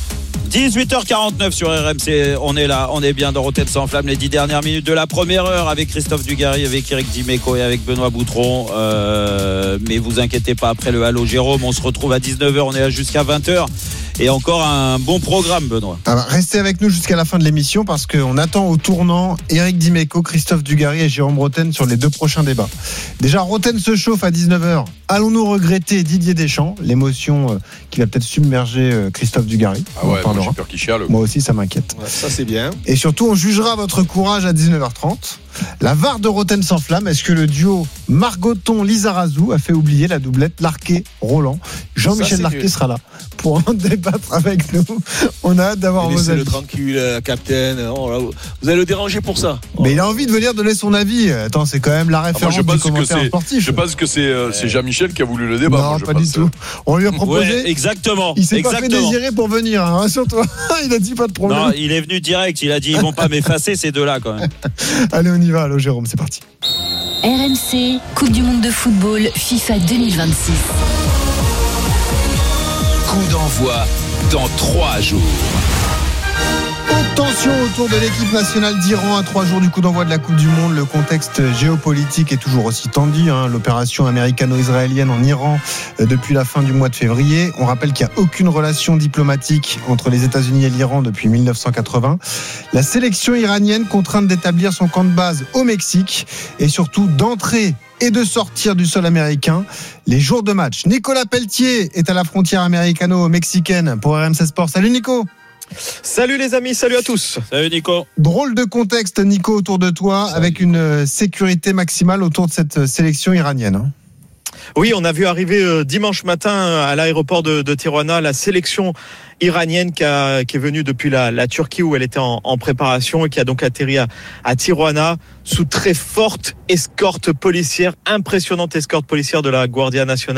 18h49 sur RMC, on est là, on est bien dans Roten sans flamme, les 10 dernières minutes de la première heure avec Christophe Dugarry, avec Eric Dimeco et avec Benoît Boutron. Mais vous inquiétez pas, après le Halo Jérôme, on se retrouve à 19h, on est là jusqu'à 20h. Et encore un bon programme, Benoît. Alors, restez avec nous jusqu'à la fin de l'émission parce qu'on attend au tournant Eric Dimeco, Christophe Dugarry et Jérôme Roten sur les 2 prochains débats. Déjà, Roten se chauffe à 19h. Allons-nous regretter Didier Deschamps? L'émotion qui va peut-être submerger Christophe Dugarry. Ah ouais, moi j'ai peur qu'il chiale. Moi aussi, ça m'inquiète. Ouais, ça, c'est bien. Et surtout, on jugera votre courage à 19h30. La VAR de Roten sans flamme, est-ce que le duo Margoton-Lizarazu a fait oublier la doublette Larquet-Roland? Jean-Michel Larquet sera là pour en débattre avec nous. On a hâte d'avoir vos avis. Laissez-le tranquille, capitaine. Oh là, vous allez le déranger pour ça. Mais il a envie de venir donner son avis. Attends, c'est quand même la référence du commentaire sportif. Je pense que c'est Jean-Michel qui a voulu le débat. Non, pas du tout. On lui a proposé. Ouais, exactement. Il s'est pas fait désirer pour venir, hein, rassure-toi. Il a dit pas de problème. Non, il est venu direct. Il a dit ils vont pas m'effacer ces deux-là quand même. Allez, on y va. Allô, Jérôme, c'est parti. RMC, Coupe du Monde de football FIFA 2026. Coup d'envoi dans 3 jours. Haute tension autour de l'équipe nationale d'Iran à 3 jours du coup d'envoi de la Coupe du Monde. Le contexte géopolitique est toujours aussi tendu. L'opération américano-israélienne en Iran depuis la fin du mois de février. On rappelle qu'il n'y a aucune relation diplomatique entre les États-Unis et l'Iran depuis 1980. La sélection iranienne contrainte d'établir son camp de base au Mexique et surtout d'entrer et de sortir du sol américain les jours de match. Nicolas Pelletier est à la frontière américano-mexicaine pour RMC Sport. Salut Nico. Salut les amis, salut à tous. Salut Nico. Drôle de contexte Nico autour de toi, avec une sécurité maximale autour de cette sélection iranienne. Oui, on a vu arriver dimanche matin à l'aéroport de Tijuana la sélection iranienne qui est venue depuis la Turquie où elle était en préparation et qui a donc atterri à Tijuana sous très forte escorte policière, impressionnante escorte policière de la Guardia Nacional.